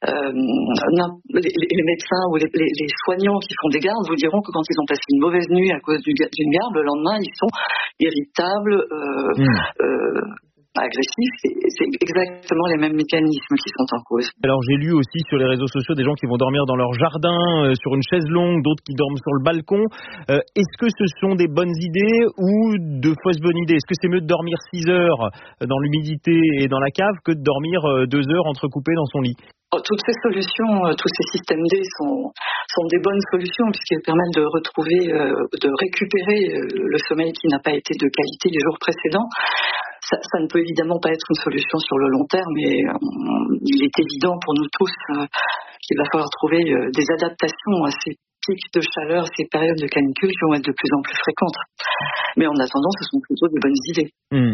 Les médecins ou les soignants qui font des gardes vous diront que quand ils ont passé une mauvaise nuit à cause d'une garde, le lendemain ils sont irritables, agressifs, c'est exactement les mêmes mécanismes qui sont en cause. Alors j'ai lu aussi sur les réseaux sociaux des gens qui vont dormir dans leur jardin, sur une chaise longue, d'autres qui dorment sur le balcon. Est-ce que ce sont des bonnes idées ou de fausses bonnes idées ? Est-ce que c'est mieux de dormir 6 heures dans l'humidité et dans la cave que de dormir 2 heures entrecoupé dans son lit ? Toutes ces solutions, tous ces systèmes D sont des bonnes solutions puisqu'ils permettent de retrouver, de récupérer le sommeil qui n'a pas été de qualité les jours précédents. Ça ne peut évidemment pas être une solution sur le long terme, mais il est évident pour nous tous qu'il va falloir trouver des adaptations à ces pics de chaleur, ces périodes de canicule qui vont être de plus en plus fréquentes. Mais en attendant, ce sont plutôt des bonnes idées.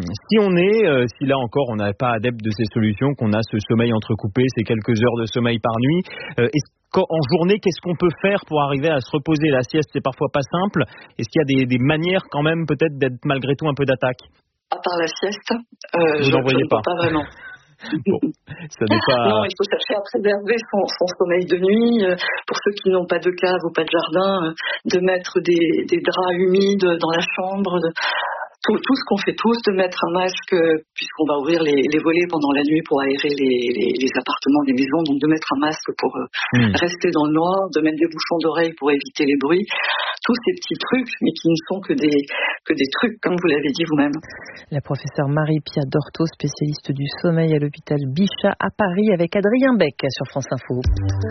Si là encore on n'est pas adepte de ces solutions, qu'on a ce sommeil entrecoupé, ces quelques heures de sommeil par nuit, en journée, qu'est-ce qu'on peut faire pour arriver à se reposer ? La sieste, c'est parfois pas simple. Est-ce qu'il y a des manières quand même peut-être d'être malgré tout un peu d'attaque ? À part la sieste, je n'en voyais pas vraiment. Bon, ça n'est pas... Non, il faut chercher à préserver son sommeil de nuit. Pour ceux qui n'ont pas de cave ou pas de jardin, de mettre des draps humides dans la chambre. Tout ce qu'on fait tous, de mettre un masque, puisqu'on va ouvrir les volets pendant la nuit pour aérer les appartements, les maisons, donc de mettre un masque pour rester dans le noir, de mettre des bouchons d'oreilles pour éviter les bruits. Tous ces petits trucs, mais qui ne sont que des trucs, comme vous l'avez dit vous-même. La professeure Marie-Pia Dorto, spécialiste du sommeil à l'hôpital Bichat à Paris, avec Adrien Beck sur France Info.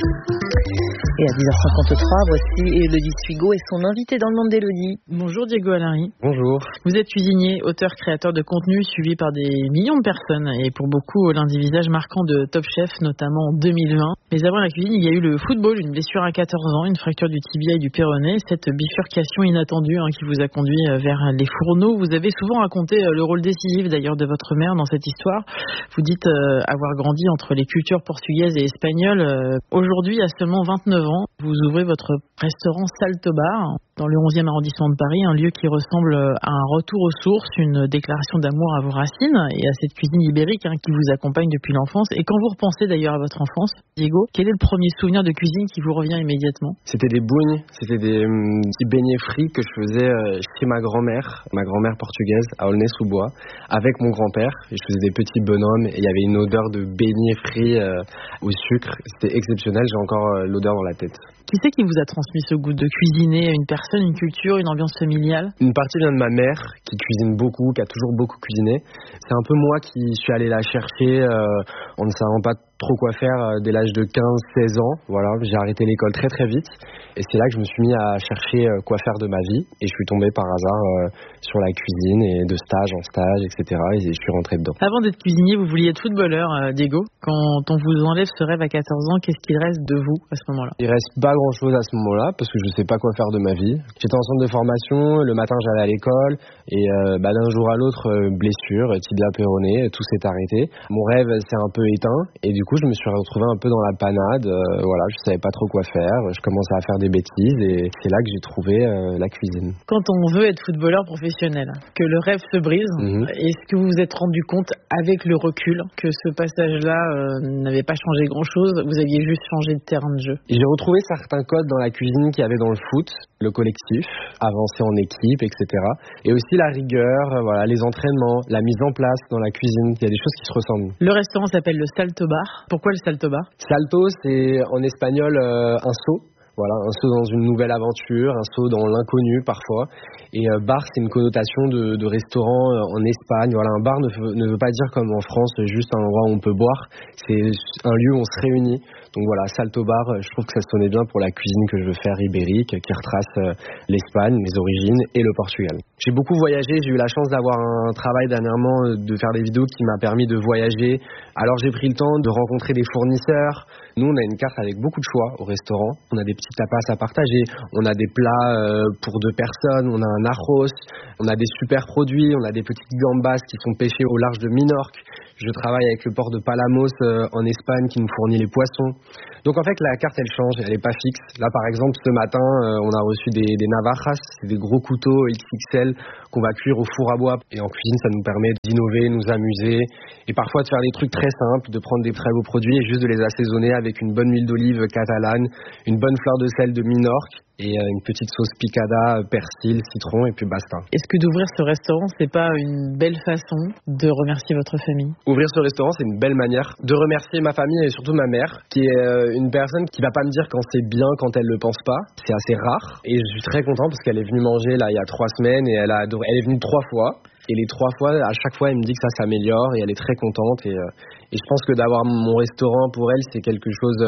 Et à 10h53, voici Élodie Suigo et son invité dans le monde d'Élodie. Bonjour Diego Allary. Bonjour. Vous êtes cuisinier, auteur, créateur de contenu suivi par des millions de personnes et pour beaucoup l'un des visages marquants de Top Chef, notamment en 2020. Mais avant la cuisine, il y a eu le football, une blessure à 14 ans, une fracture du tibia et du péroné, cette bifurcation inattendue qui vous a conduit vers les fourneaux. Vous avez souvent raconté le rôle décisif d'ailleurs de votre mère dans cette histoire. Vous dites avoir grandi entre les cultures portugaises et espagnoles. Aujourd'hui, à seulement 29 ans, vous ouvrez votre restaurant Salto Bar dans le 11e arrondissement de Paris, un lieu qui ressemble à un retour aux sources, une déclaration d'amour à vos racines et à cette cuisine ibérique qui vous accompagne depuis l'enfance. Et quand vous repensez d'ailleurs à votre enfance, Diego, quel est le premier souvenir de cuisine qui vous revient immédiatement ? C'était des bougnes, c'était des petits beignets frits que je faisais chez ma grand-mère portugaise à Aulnay-sous-Bois, avec mon grand-père. Et je faisais des petits bonhommes et il y avait une odeur de beignets frits au sucre. C'était exceptionnel, j'ai encore l'odeur dans la tête. Qui c'est qui vous a transmis ce goût de cuisiner ? Une personne, une culture, une ambiance familiale ? Une partie vient de ma mère qui cuisine beaucoup, qui a toujours beaucoup cuisiné. C'est un peu moi qui suis allé la chercher en ne savant pas trop quoi faire dès l'âge de 15-16 ans. Voilà, j'ai arrêté l'école très très vite et c'est là que je me suis mis à chercher quoi faire de ma vie et je suis tombé par hasard sur la cuisine et de stage en stage, etc. et je suis rentré dedans. Avant d'être cuisinier, vous vouliez être footballeur, Diego. Quand on vous enlève ce rêve à 14 ans, qu'est-ce qu'il reste de vous à ce moment-là ? Il reste pas grand chose à ce moment-là parce que je sais pas quoi faire de ma vie. J'étais en centre de formation, le matin j'allais à l'école et d'un jour à l'autre, blessure, tibia péroné, tout s'est arrêté. Mon rêve s'est un peu éteint et du coup je me suis retrouvé un peu dans la panade, voilà, je savais pas trop quoi faire, je commençais à faire des bêtises et c'est là que j'ai trouvé la cuisine. Quand on veut être footballeur professionnel, que le rêve se brise, est-ce que vous vous êtes rendu compte avec le recul que ce passage-là n'avait pas changé grand-chose, vous aviez juste changé de terrain de jeu ? J'ai retrouvé certains codes dans la cuisine qu'il y avait dans le foot, le collectif, avancer en équipe, etc. Et aussi la rigueur, voilà, les entraînements, la mise en place dans la cuisine, il y a des choses qui se ressemblent. Le restaurant s'appelle le Salto Bar. Pourquoi le Salto Bar ? Salto, c'est en espagnol un saut. Voilà, un saut dans une nouvelle aventure, un saut dans l'inconnu parfois. Et bar, c'est une connotation de restaurant en Espagne. Voilà, un bar ne veut pas dire comme en France juste un endroit où on peut boire. C'est un lieu où on se réunit. Donc voilà, Salto Bar, je trouve que ça sonnait bien pour la cuisine que je veux faire ibérique, qui retrace l'Espagne, les origines et le Portugal. J'ai beaucoup voyagé, j'ai eu la chance d'avoir un travail dernièrement, de faire des vidéos qui m'a permis de voyager. Alors j'ai pris le temps de rencontrer des fournisseurs. Nous, on a une carte avec beaucoup de choix au restaurant. On a des petits tapas à partager, on a des plats pour 2 personnes, on a un arroz, on a des super produits, on a des petites gambas qui sont pêchées au large de Minorque. Je travaille avec le port de Palamos en Espagne qui nous fournit les poissons. Donc en fait, la carte, elle change, elle n'est pas fixe. Là, par exemple, ce matin, on a reçu des navajas, c'est des gros couteaux XXL qu'on va cuire au four à bois. Et en cuisine, ça nous permet d'innover, nous amuser et parfois de faire des trucs très simples, de prendre des très beaux produits et juste de les assaisonner avec une bonne huile d'olive catalane, une bonne fleur de sel de Minorque et une petite sauce picada, persil, citron et puis basta. Est-ce que d'ouvrir ce restaurant, c'est pas une belle façon de remercier votre famille? Ouvrir ce restaurant, c'est une belle manière de remercier ma famille et surtout ma mère, qui est une personne qui va pas me dire quand c'est bien, quand elle le pense pas. C'est assez rare et je suis très content parce qu'elle est venue manger là il y a 3 semaines et elle est venue 3 fois. Et les 3 fois, à chaque fois, elle me dit que ça s'améliore et elle est très contente. Et je pense que d'avoir mon restaurant pour elle, c'est quelque chose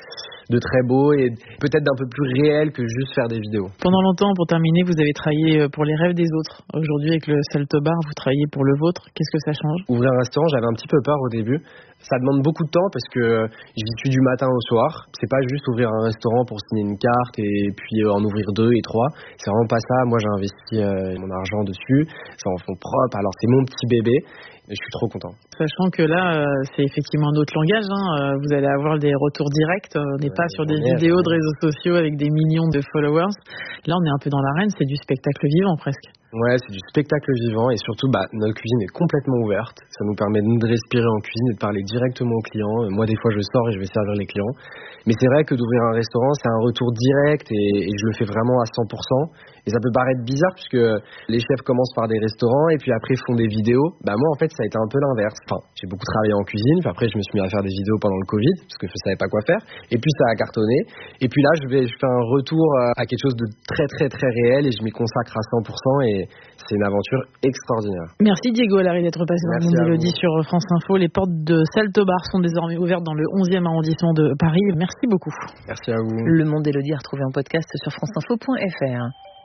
de très beau et peut-être d'un peu plus réel que juste faire des vidéos. Pendant longtemps, pour terminer, vous avez travaillé pour les rêves des autres. Aujourd'hui, avec le Salto Bar, vous travaillez pour le vôtre. Qu'est-ce que ça change? Ouvrir un restaurant, j'avais un petit peu peur au début. Ça demande beaucoup de temps parce que j'y suis du matin au soir. C'est pas juste ouvrir un restaurant pour signer une carte et puis en ouvrir 2 et 3. C'est vraiment pas ça. Moi, j'ai investi mon argent dessus. C'est en fonds propres. Alors, c'est mon petit bébé. Et je suis trop content. Sachant que là, c'est effectivement un autre langage. Vous allez avoir des retours directs. On n'est pas sur des vidéos de réseaux sociaux avec des millions de followers. Là, on est un peu dans l'arène. C'est du spectacle vivant presque. Ouais, c'est du spectacle vivant et surtout, notre cuisine est complètement ouverte. Ça nous permet de respirer en cuisine et de parler directement aux clients. Moi, des fois, je sors et je vais servir les clients. Mais c'est vrai que d'ouvrir un restaurant, c'est un retour direct et je le fais vraiment à 100%. Et ça peut paraître bizarre puisque les chefs commencent par des restaurants et puis après font des vidéos. Moi, en fait, ça a été un peu l'inverse. Enfin, j'ai beaucoup travaillé en cuisine. Puis après, je me suis mis à faire des vidéos pendant le Covid parce que je savais pas quoi faire. Et puis, ça a cartonné. Et puis là, je fais un retour à quelque chose de très, très, très réel et je m'y consacre à 100% et c'est une aventure extraordinaire. Merci Diego Allary d'être passé dans le Monde Élodie sur France Info. Les portes de Salto Bar sont désormais ouvertes dans le 11e arrondissement de Paris. Merci beaucoup. Merci à vous. Le Monde Élodie à retrouver en podcast sur franceinfo.fr.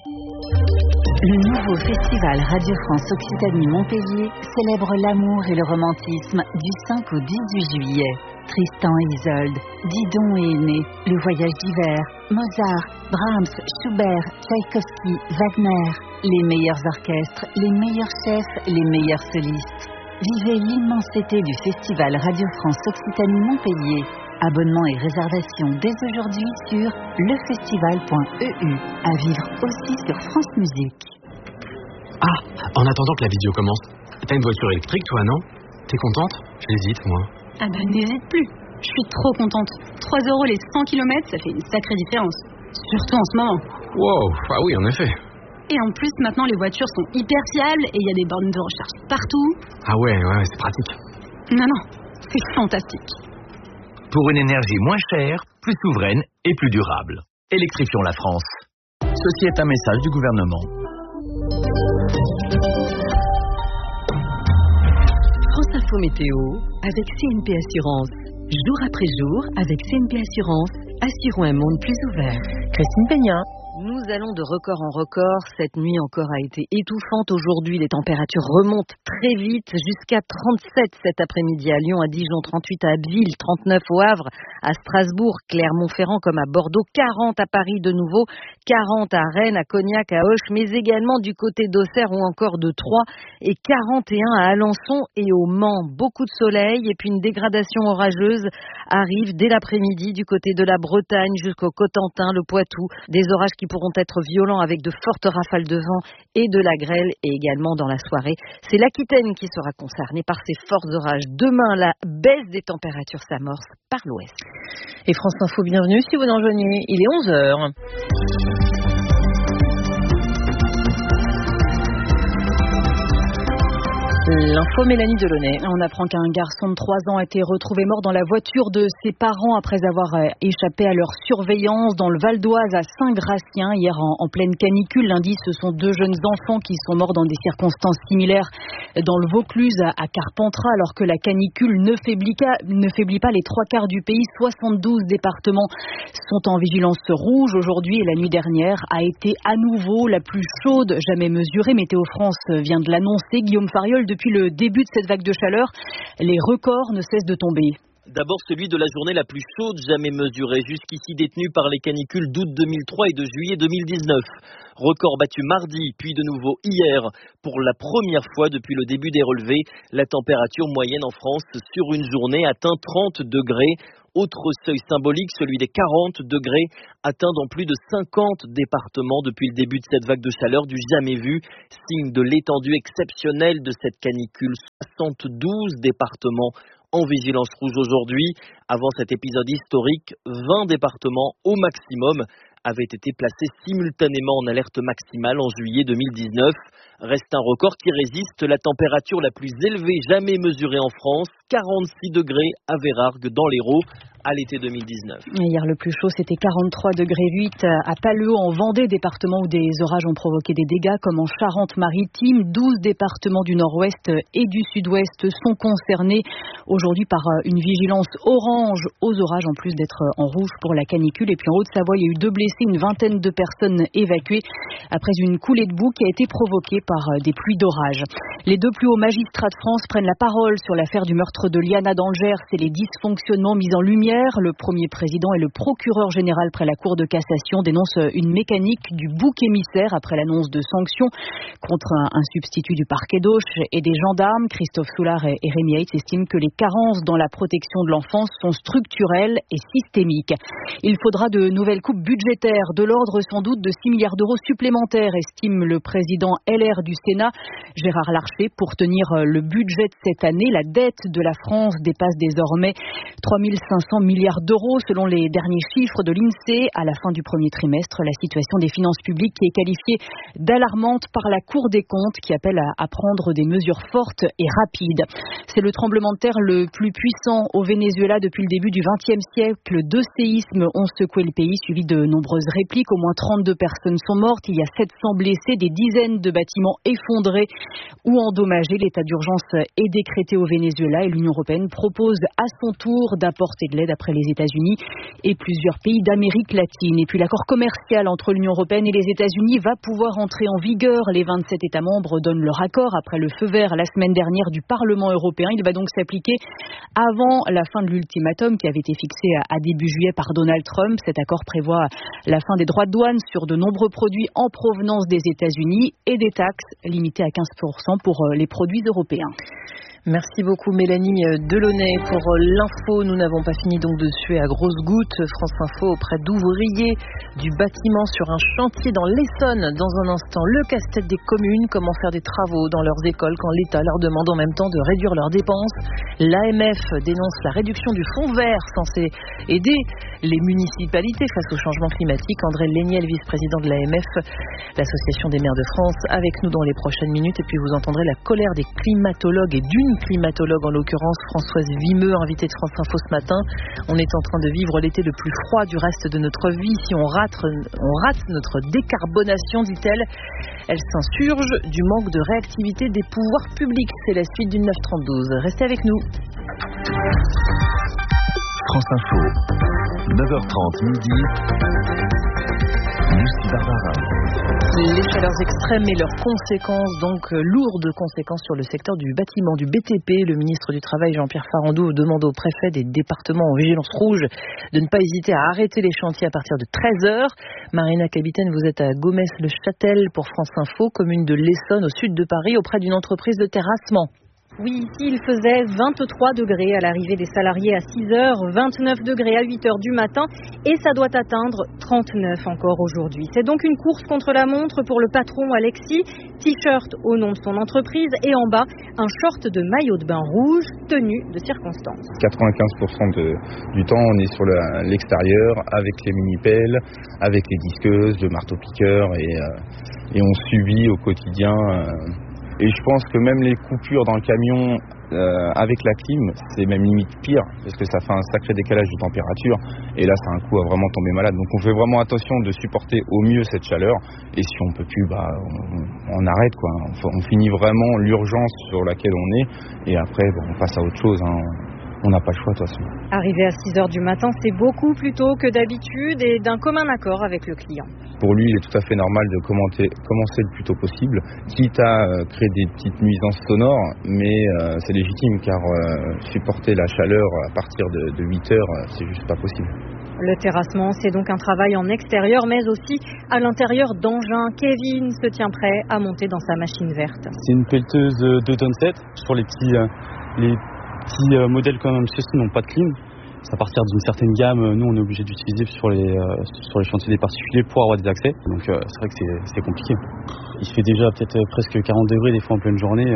Le nouveau festival Radio France Occitanie-Montpellier célèbre l'amour et le romantisme du 5 au 18 juillet. Tristan et Isolde, Didon et Aîné, Le Voyage d'hiver, Mozart, Brahms, Schubert, Tchaïkovski, Wagner, les meilleurs orchestres, les meilleurs chefs, les meilleurs solistes. Vivez l'immensité du festival Radio France Occitanie-Montpellier. Abonnement et réservation dès aujourd'hui sur lefestival.eu. À vivre aussi sur France Musique. Ah, en attendant que la vidéo commence, t'as une voiture électrique toi, non? T'es contente? J'hésite, moi. Ah bah n'hésite plus. Je suis trop contente. 3 € les 100 km, ça fait une sacrée différence. Surtout en ce moment. Wow, ah oui, en effet. Et en plus, maintenant, les voitures sont hyper fiables et il y a des bornes de recharge partout. Ah ouais, c'est pratique. Non, c'est fantastique. Pour une énergie moins chère, plus souveraine et plus durable. Électrifions la France. Ceci est un message du gouvernement. France Info Météo avec CNP Assurance. Jour après jour, avec CNP Assurance, assurons un monde plus ouvert. Christine Peña. Nous allons de record en record. Cette nuit encore a été étouffante. Aujourd'hui, les températures remontent très vite jusqu'à 37 cet après-midi à Lyon, à Dijon, 38 à Abbeville, 39 au Havre, à Strasbourg, Clermont-Ferrand comme à Bordeaux, 40 à Paris de nouveau, 40 à Rennes, à Cognac, à Auch, mais également du côté d'Auxerre ou encore de Troyes et 41 à Alençon et au Mans. Beaucoup de soleil et puis une dégradation orageuse arrive dès l'après-midi du côté de la Bretagne jusqu'au Cotentin, le Poitou. Des orages qui pourront être violents avec de fortes rafales de vent et de la grêle et également dans la soirée. C'est l'Aquitaine qui sera concernée par ces forts orages. Demain, la baisse des températures s'amorce par l'ouest. Et France Info, bienvenue si vous nous rejoignez. Il est 11h. L'info, Mélanie Delaunay. On apprend qu'un garçon de 3 ans a été retrouvé mort dans la voiture de ses parents après avoir échappé à leur surveillance dans le Val d'Oise à Saint-Gratien hier en pleine canicule. Lundi, ce sont 2 jeunes enfants qui sont morts dans des circonstances similaires dans le Vaucluse à Carpentras alors que la canicule ne faiblit pas les 3/4 du pays. 72 départements sont en vigilance rouge aujourd'hui et la nuit dernière a été à nouveau la plus chaude jamais mesurée. Météo France vient de l'annoncer. Guillaume Fariol, depuis le début de cette vague de chaleur, les records ne cessent de tomber. D'abord celui de la journée la plus chaude jamais mesurée, jusqu'ici détenue par les canicules d'août 2003 et de juillet 2019. Record battu mardi, puis de nouveau hier. Pour la première fois depuis le début des relevés, la température moyenne en France sur une journée atteint 30 degrés. Autre seuil symbolique, celui des 40 degrés, atteint dans plus de 50 départements depuis le début de cette vague de chaleur du jamais vu. Signe de l'étendue exceptionnelle de cette canicule. 72 départements en vigilance rouge aujourd'hui. Avant cet épisode historique, 20 départements au maximum avaient été placés simultanément en alerte maximale en juillet 2019. Reste un record qui résiste, la température la plus élevée jamais mesurée en France, 46 degrés à Vérargues dans l'Hérault à l'été 2019. Hier, le plus chaud, c'était 43,8 degrés à Palleau, en Vendée, département où des orages ont provoqué des dégâts, comme en Charente-Maritime. 12 départements du nord-ouest et du sud-ouest sont concernés aujourd'hui par une vigilance orange aux orages, en plus d'être en rouge pour la canicule. Et puis en Haute-Savoie, il y a eu 2 blessés, une vingtaine de personnes évacuées après une coulée de boue qui a été provoquée par des pluies d'orage. Les 2 plus hauts magistrats de France prennent la parole sur l'affaire du meurtre de Liana dans le Gers et les dysfonctionnements mis en lumière. Le premier président et le procureur général près la Cour de cassation dénoncent une mécanique du bouc émissaire après l'annonce de sanctions contre un substitut du parquet d'Auch et des gendarmes. Christophe Soulard et Rémi Heitz estiment que les carences dans la protection de l'enfance sont structurelles et systémiques. Il faudra de nouvelles coupes budgétaires, de l'ordre sans doute de 6 milliards d'euros supplémentaires, estime le président LR du Sénat, Gérard Larcher, pour tenir le budget de cette année. La dette de la France dépasse désormais 3 500 milliards d'euros selon les derniers chiffres de l'INSEE. À la fin du premier trimestre, la situation des finances publiques qui est qualifiée d'alarmante par la Cour des comptes qui appelle à prendre des mesures fortes et rapides. C'est le tremblement de terre le plus puissant au Venezuela depuis le début du XXe siècle. 2 séismes ont secoué le pays, suivi de nombreuses répliques. Au moins 32 personnes sont mortes. Il y a 700 blessés, des dizaines de bâtiments effondrés ou endommagés. L'état d'urgence est décrété au Venezuela et l'Union européenne propose à son tour d'apporter de l'aide après les États-Unis et plusieurs pays d'Amérique latine. Et puis l'accord commercial entre l'Union européenne et les États-Unis va pouvoir entrer en vigueur. Les 27 États membres donnent leur accord après le feu vert la semaine dernière du Parlement européen. Il va donc s'appliquer avant la fin de l'ultimatum qui avait été fixé à début juillet par Donald Trump. Cet accord prévoit la fin des droits de douane sur de nombreux produits en provenance des États-Unis et des taxes limitées à 15% pour les produits européens. Merci beaucoup Mélanie Delaunay pour l'info. Nous n'avons pas fini donc de suer à grosses gouttes. France Info auprès d'ouvriers du bâtiment sur un chantier dans l'Essonne. Dans un instant, le casse-tête des communes, comment faire des travaux dans leurs écoles quand l'État leur demande en même temps de réduire leurs dépenses. L'AMF dénonce la réduction du fonds vert censé aider les municipalités face au changement climatique. André Léniel, vice-président de l'AMF, l'association des maires de France, avec nous dans les prochaines minutes. Et puis vous entendrez la colère des climatologues et d'une climatologue en l'occurrence, Françoise Vimeux, invitée de France Info ce matin. On est en train de vivre l'été le plus froid du reste de notre vie. Si on rate notre décarbonation, dit-elle. Elle s'insurge du manque de réactivité des pouvoirs publics. C'est la suite du 9-32. Restez avec nous. France Info, 9h30 midi. Lucie Barbara. Les chaleurs extrêmes et leurs conséquences, donc lourdes conséquences sur le secteur du bâtiment, du BTP. Le ministre du Travail, Jean-Pierre Farandou, demande au préfet des départements en vigilance rouge de ne pas hésiter à arrêter les chantiers à partir de 13h. Marina Capitaine, vous êtes à Gomès-le-Châtel pour France Info, commune de l'Essonne au sud de Paris, auprès d'une entreprise de terrassement. Oui, ici il faisait 23 degrés à l'arrivée des salariés à 6h, 29 degrés à 8h du matin et ça doit atteindre 39 encore aujourd'hui. C'est donc une course contre la montre pour le patron Alexis, t-shirt au nom de son entreprise et en bas un short de maillot de bain rouge, tenue de circonstance. 95% du temps on est sur l'extérieur avec les mini-pelles, avec les disqueuses, le marteau-piqueur et on subit au quotidien Et je pense que même les coupures dans le camion avec la clim, c'est même limite pire, parce que ça fait un sacré décalage de température, et là c'est un coup à vraiment tomber malade. Donc on fait vraiment attention de supporter au mieux cette chaleur, et si on peut plus, on arrête quoi. On finit vraiment l'urgence sur laquelle on est, et après on passe à autre chose, hein. On n'a pas le choix de toute façon. Arrivé à 6h du matin, c'est beaucoup plus tôt que d'habitude et d'un commun accord avec le client. Pour lui, il est tout à fait normal de commencer le plus tôt possible, quitte à créer des petites nuisances sonores, mais c'est légitime car supporter la chaleur à partir de 8h, c'est juste pas possible. Le terrassement, c'est donc un travail en extérieur, mais aussi à l'intérieur d'engins. Kevin se tient prêt à monter dans sa machine verte. C'est une pelleteuse 2,7 tonnes sur les petits modèles comme ceux-ci n'ont pas de clim. À partir d'une certaine gamme, nous on est obligé d'utiliser sur les chantiers des particuliers pour avoir des accès. Donc c'est vrai que c'est compliqué. Il fait déjà peut-être presque 40 degrés des fois en pleine journée.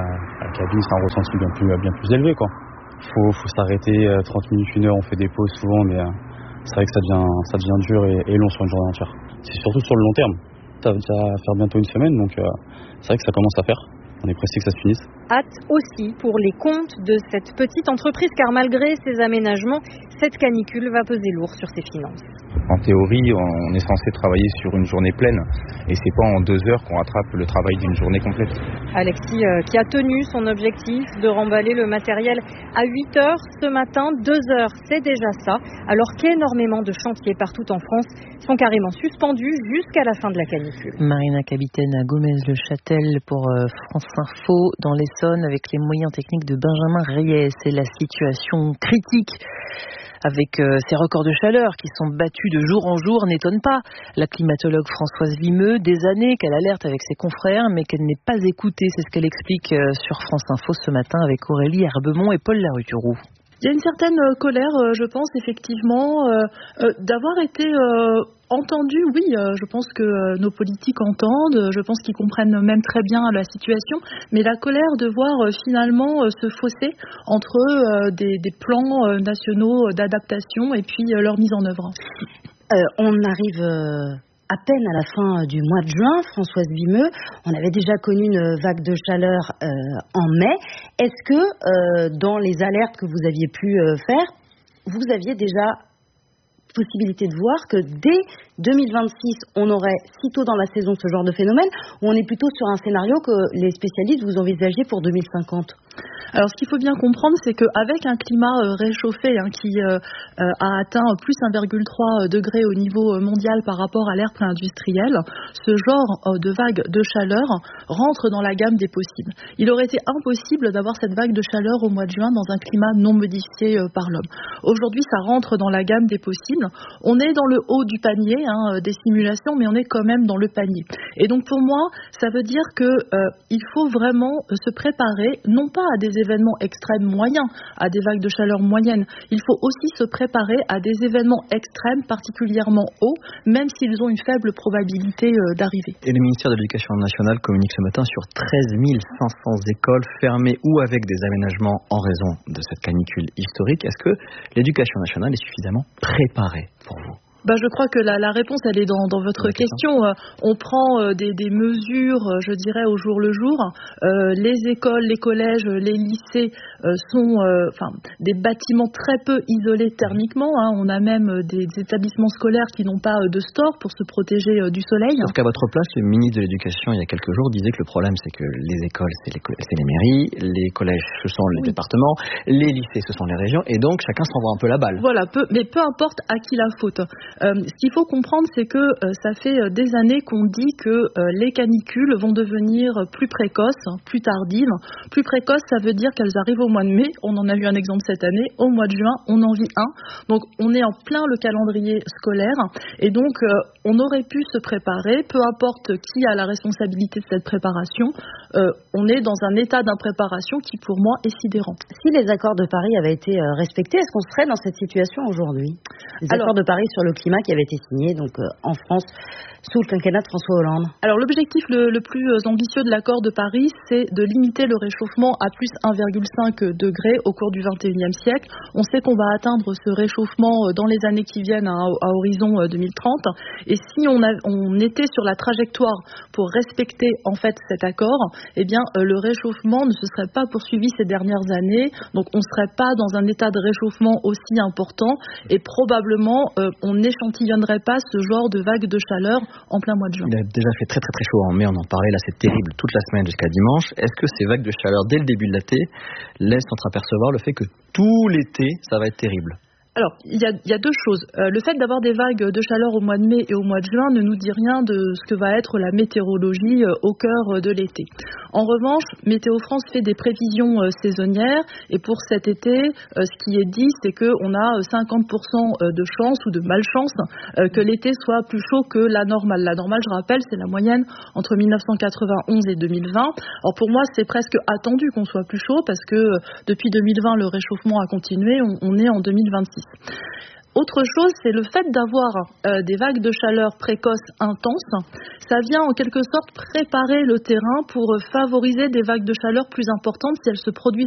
À la cabine, c'est un ressenti bien plus élevé quoi. Faut s'arrêter 30 minutes, 1 heure, on fait des pauses souvent, mais c'est vrai que ça devient dur et long sur une journée entière. C'est surtout sur le long terme. Ça va faire bientôt une semaine, donc c'est vrai que ça commence à faire. On est pressé que ça se finisse. Hâte aussi pour les comptes de cette petite entreprise, car malgré ces aménagements, cette canicule va peser lourd sur ses finances. En théorie, on est censé travailler sur une journée pleine, et c'est pas en 2 heures qu'on rattrape le travail d'une journée complète. Alexis, qui a tenu son objectif de remballer le matériel à 8h ce matin, 2 heures, c'est déjà ça, alors qu'énormément de chantiers partout en France sont carrément suspendus jusqu'à la fin de la canicule. Marina Capitaine à Gomez-le-Châtel pour France Info dans l'Essonne avec les moyens techniques de Benjamin Reyes. C'est la situation critique avec ces records de chaleur qui sont battus de jour en jour n'étonne pas. La climatologue Françoise Vimeux, des années qu'elle alerte avec ses confrères, mais qu'elle n'est pas écoutée. C'est ce qu'elle explique sur France Info ce matin avec Aurélie Herbemont et Paul Larutureau. Il y a une certaine colère, je pense, effectivement, d'avoir été entendus. Oui, je pense que nos politiques entendent, je pense qu'ils comprennent même très bien la situation, mais la colère de voir finalement se fausser entre des plans nationaux d'adaptation et puis leur mise en œuvre. On arrive à peine à la fin du mois de juin, Françoise Vimeux, on avait déjà connu une vague de chaleur en mai. Est-ce que dans les alertes que vous aviez pu faire, vous aviez déjà possibilité de voir que dès 2026, on aurait sitôt dans la saison ce genre de phénomène, ou on est plutôt sur un scénario que les spécialistes vous envisagiez pour 2050 ? Alors ce qu'il faut bien comprendre, c'est qu'avec un climat réchauffé qui a atteint plus 1,3 degré au niveau mondial par rapport à l'ère pré-industrielle, ce genre de vague de chaleur rentre dans la gamme des possibles. Il aurait été impossible d'avoir cette vague de chaleur au mois de juin dans un climat non modifié par l'homme. Aujourd'hui, ça rentre dans la gamme des possibles. On est dans le haut du panier des simulations, mais on est quand même dans le panier. Et donc pour moi, ça veut dire qu'il faut vraiment se préparer, non pas à des événements extrêmes moyens, à des vagues de chaleur moyennes. Il faut aussi se préparer à des événements extrêmes particulièrement hauts, même s'ils ont une faible probabilité d'arriver. Et le ministère de l'Éducation nationale communique ce matin sur 13 500 écoles fermées ou avec des aménagements en raison de cette canicule historique. Est-ce que l'Éducation nationale est suffisamment préparée pour vous ? Je crois que la réponse, elle est dans votre question. On prend des mesures, je dirais, au jour le jour. Les écoles, les collèges, les lycées sont des bâtiments très peu isolés thermiquement. On a même des établissements scolaires qui n'ont pas de store pour se protéger du soleil. Sauf qu'à votre place, le ministre de l'Éducation, il y a quelques jours, disait que le problème, c'est que les écoles, c'est les mairies, les collèges, ce sont les départements, les lycées, ce sont les régions, et donc chacun s'envoie un peu la balle. Voilà, mais peu importe à qui la faute. Ce qu'il faut comprendre, c'est que ça fait des années qu'on dit que les canicules vont devenir plus précoces, plus tardives. Plus précoces, ça veut dire qu'elles arrivent au mois de mai. On en a eu un exemple cette année. Au mois de juin, on en vit un. Donc, on est en plein le calendrier scolaire. Et donc, on aurait pu se préparer, peu importe qui a la responsabilité de cette préparation. On est dans un état d'impréparation qui, pour moi, est sidérant. Si les accords de Paris avaient été respectés, est-ce qu'on serait dans cette situation aujourd'hui ? Les accords de Paris sur le climat qui avaient été signés donc, en France sous le quinquennat de François Hollande. Alors l'objectif le plus ambitieux de l'accord de Paris, c'est de limiter le réchauffement à plus 1,5 degrés au cours du XXIe siècle. On sait qu'on va atteindre ce réchauffement dans les années qui viennent à horizon 2030. Et si on était sur la trajectoire pour respecter en fait cet accord, eh bien le réchauffement ne se serait pas poursuivi ces dernières années. Donc on ne serait pas dans un état de réchauffement aussi important et probablement on n'échantillonnerait pas ce genre de vague de chaleur en plein mois de juin. Il a déjà fait très très très chaud en mai, on en parlait, là c'est terrible toute la semaine jusqu'à dimanche. Est-ce que ces vagues de chaleur dès le début de l'été laissent entreapercevoir le fait que tout l'été ça va être terrible? Alors, il y a deux choses. Le fait d'avoir des vagues de chaleur au mois de mai et au mois de juin ne nous dit rien de ce que va être la météorologie au cœur de l'été. En revanche, Météo France fait des prévisions saisonnières et pour cet été, ce qui est dit, c'est qu'on a 50% de chance ou de malchance que l'été soit plus chaud que la normale. La normale, je rappelle, c'est la moyenne entre 1991 et 2020. Alors pour moi, c'est presque attendu qu'on soit plus chaud parce que depuis 2020, le réchauffement a continué. On est en 2026. Autre chose, c'est le fait d'avoir des vagues de chaleur précoces intenses. Ça vient en quelque sorte préparer le terrain pour favoriser des vagues de chaleur plus importantes si elles se produisent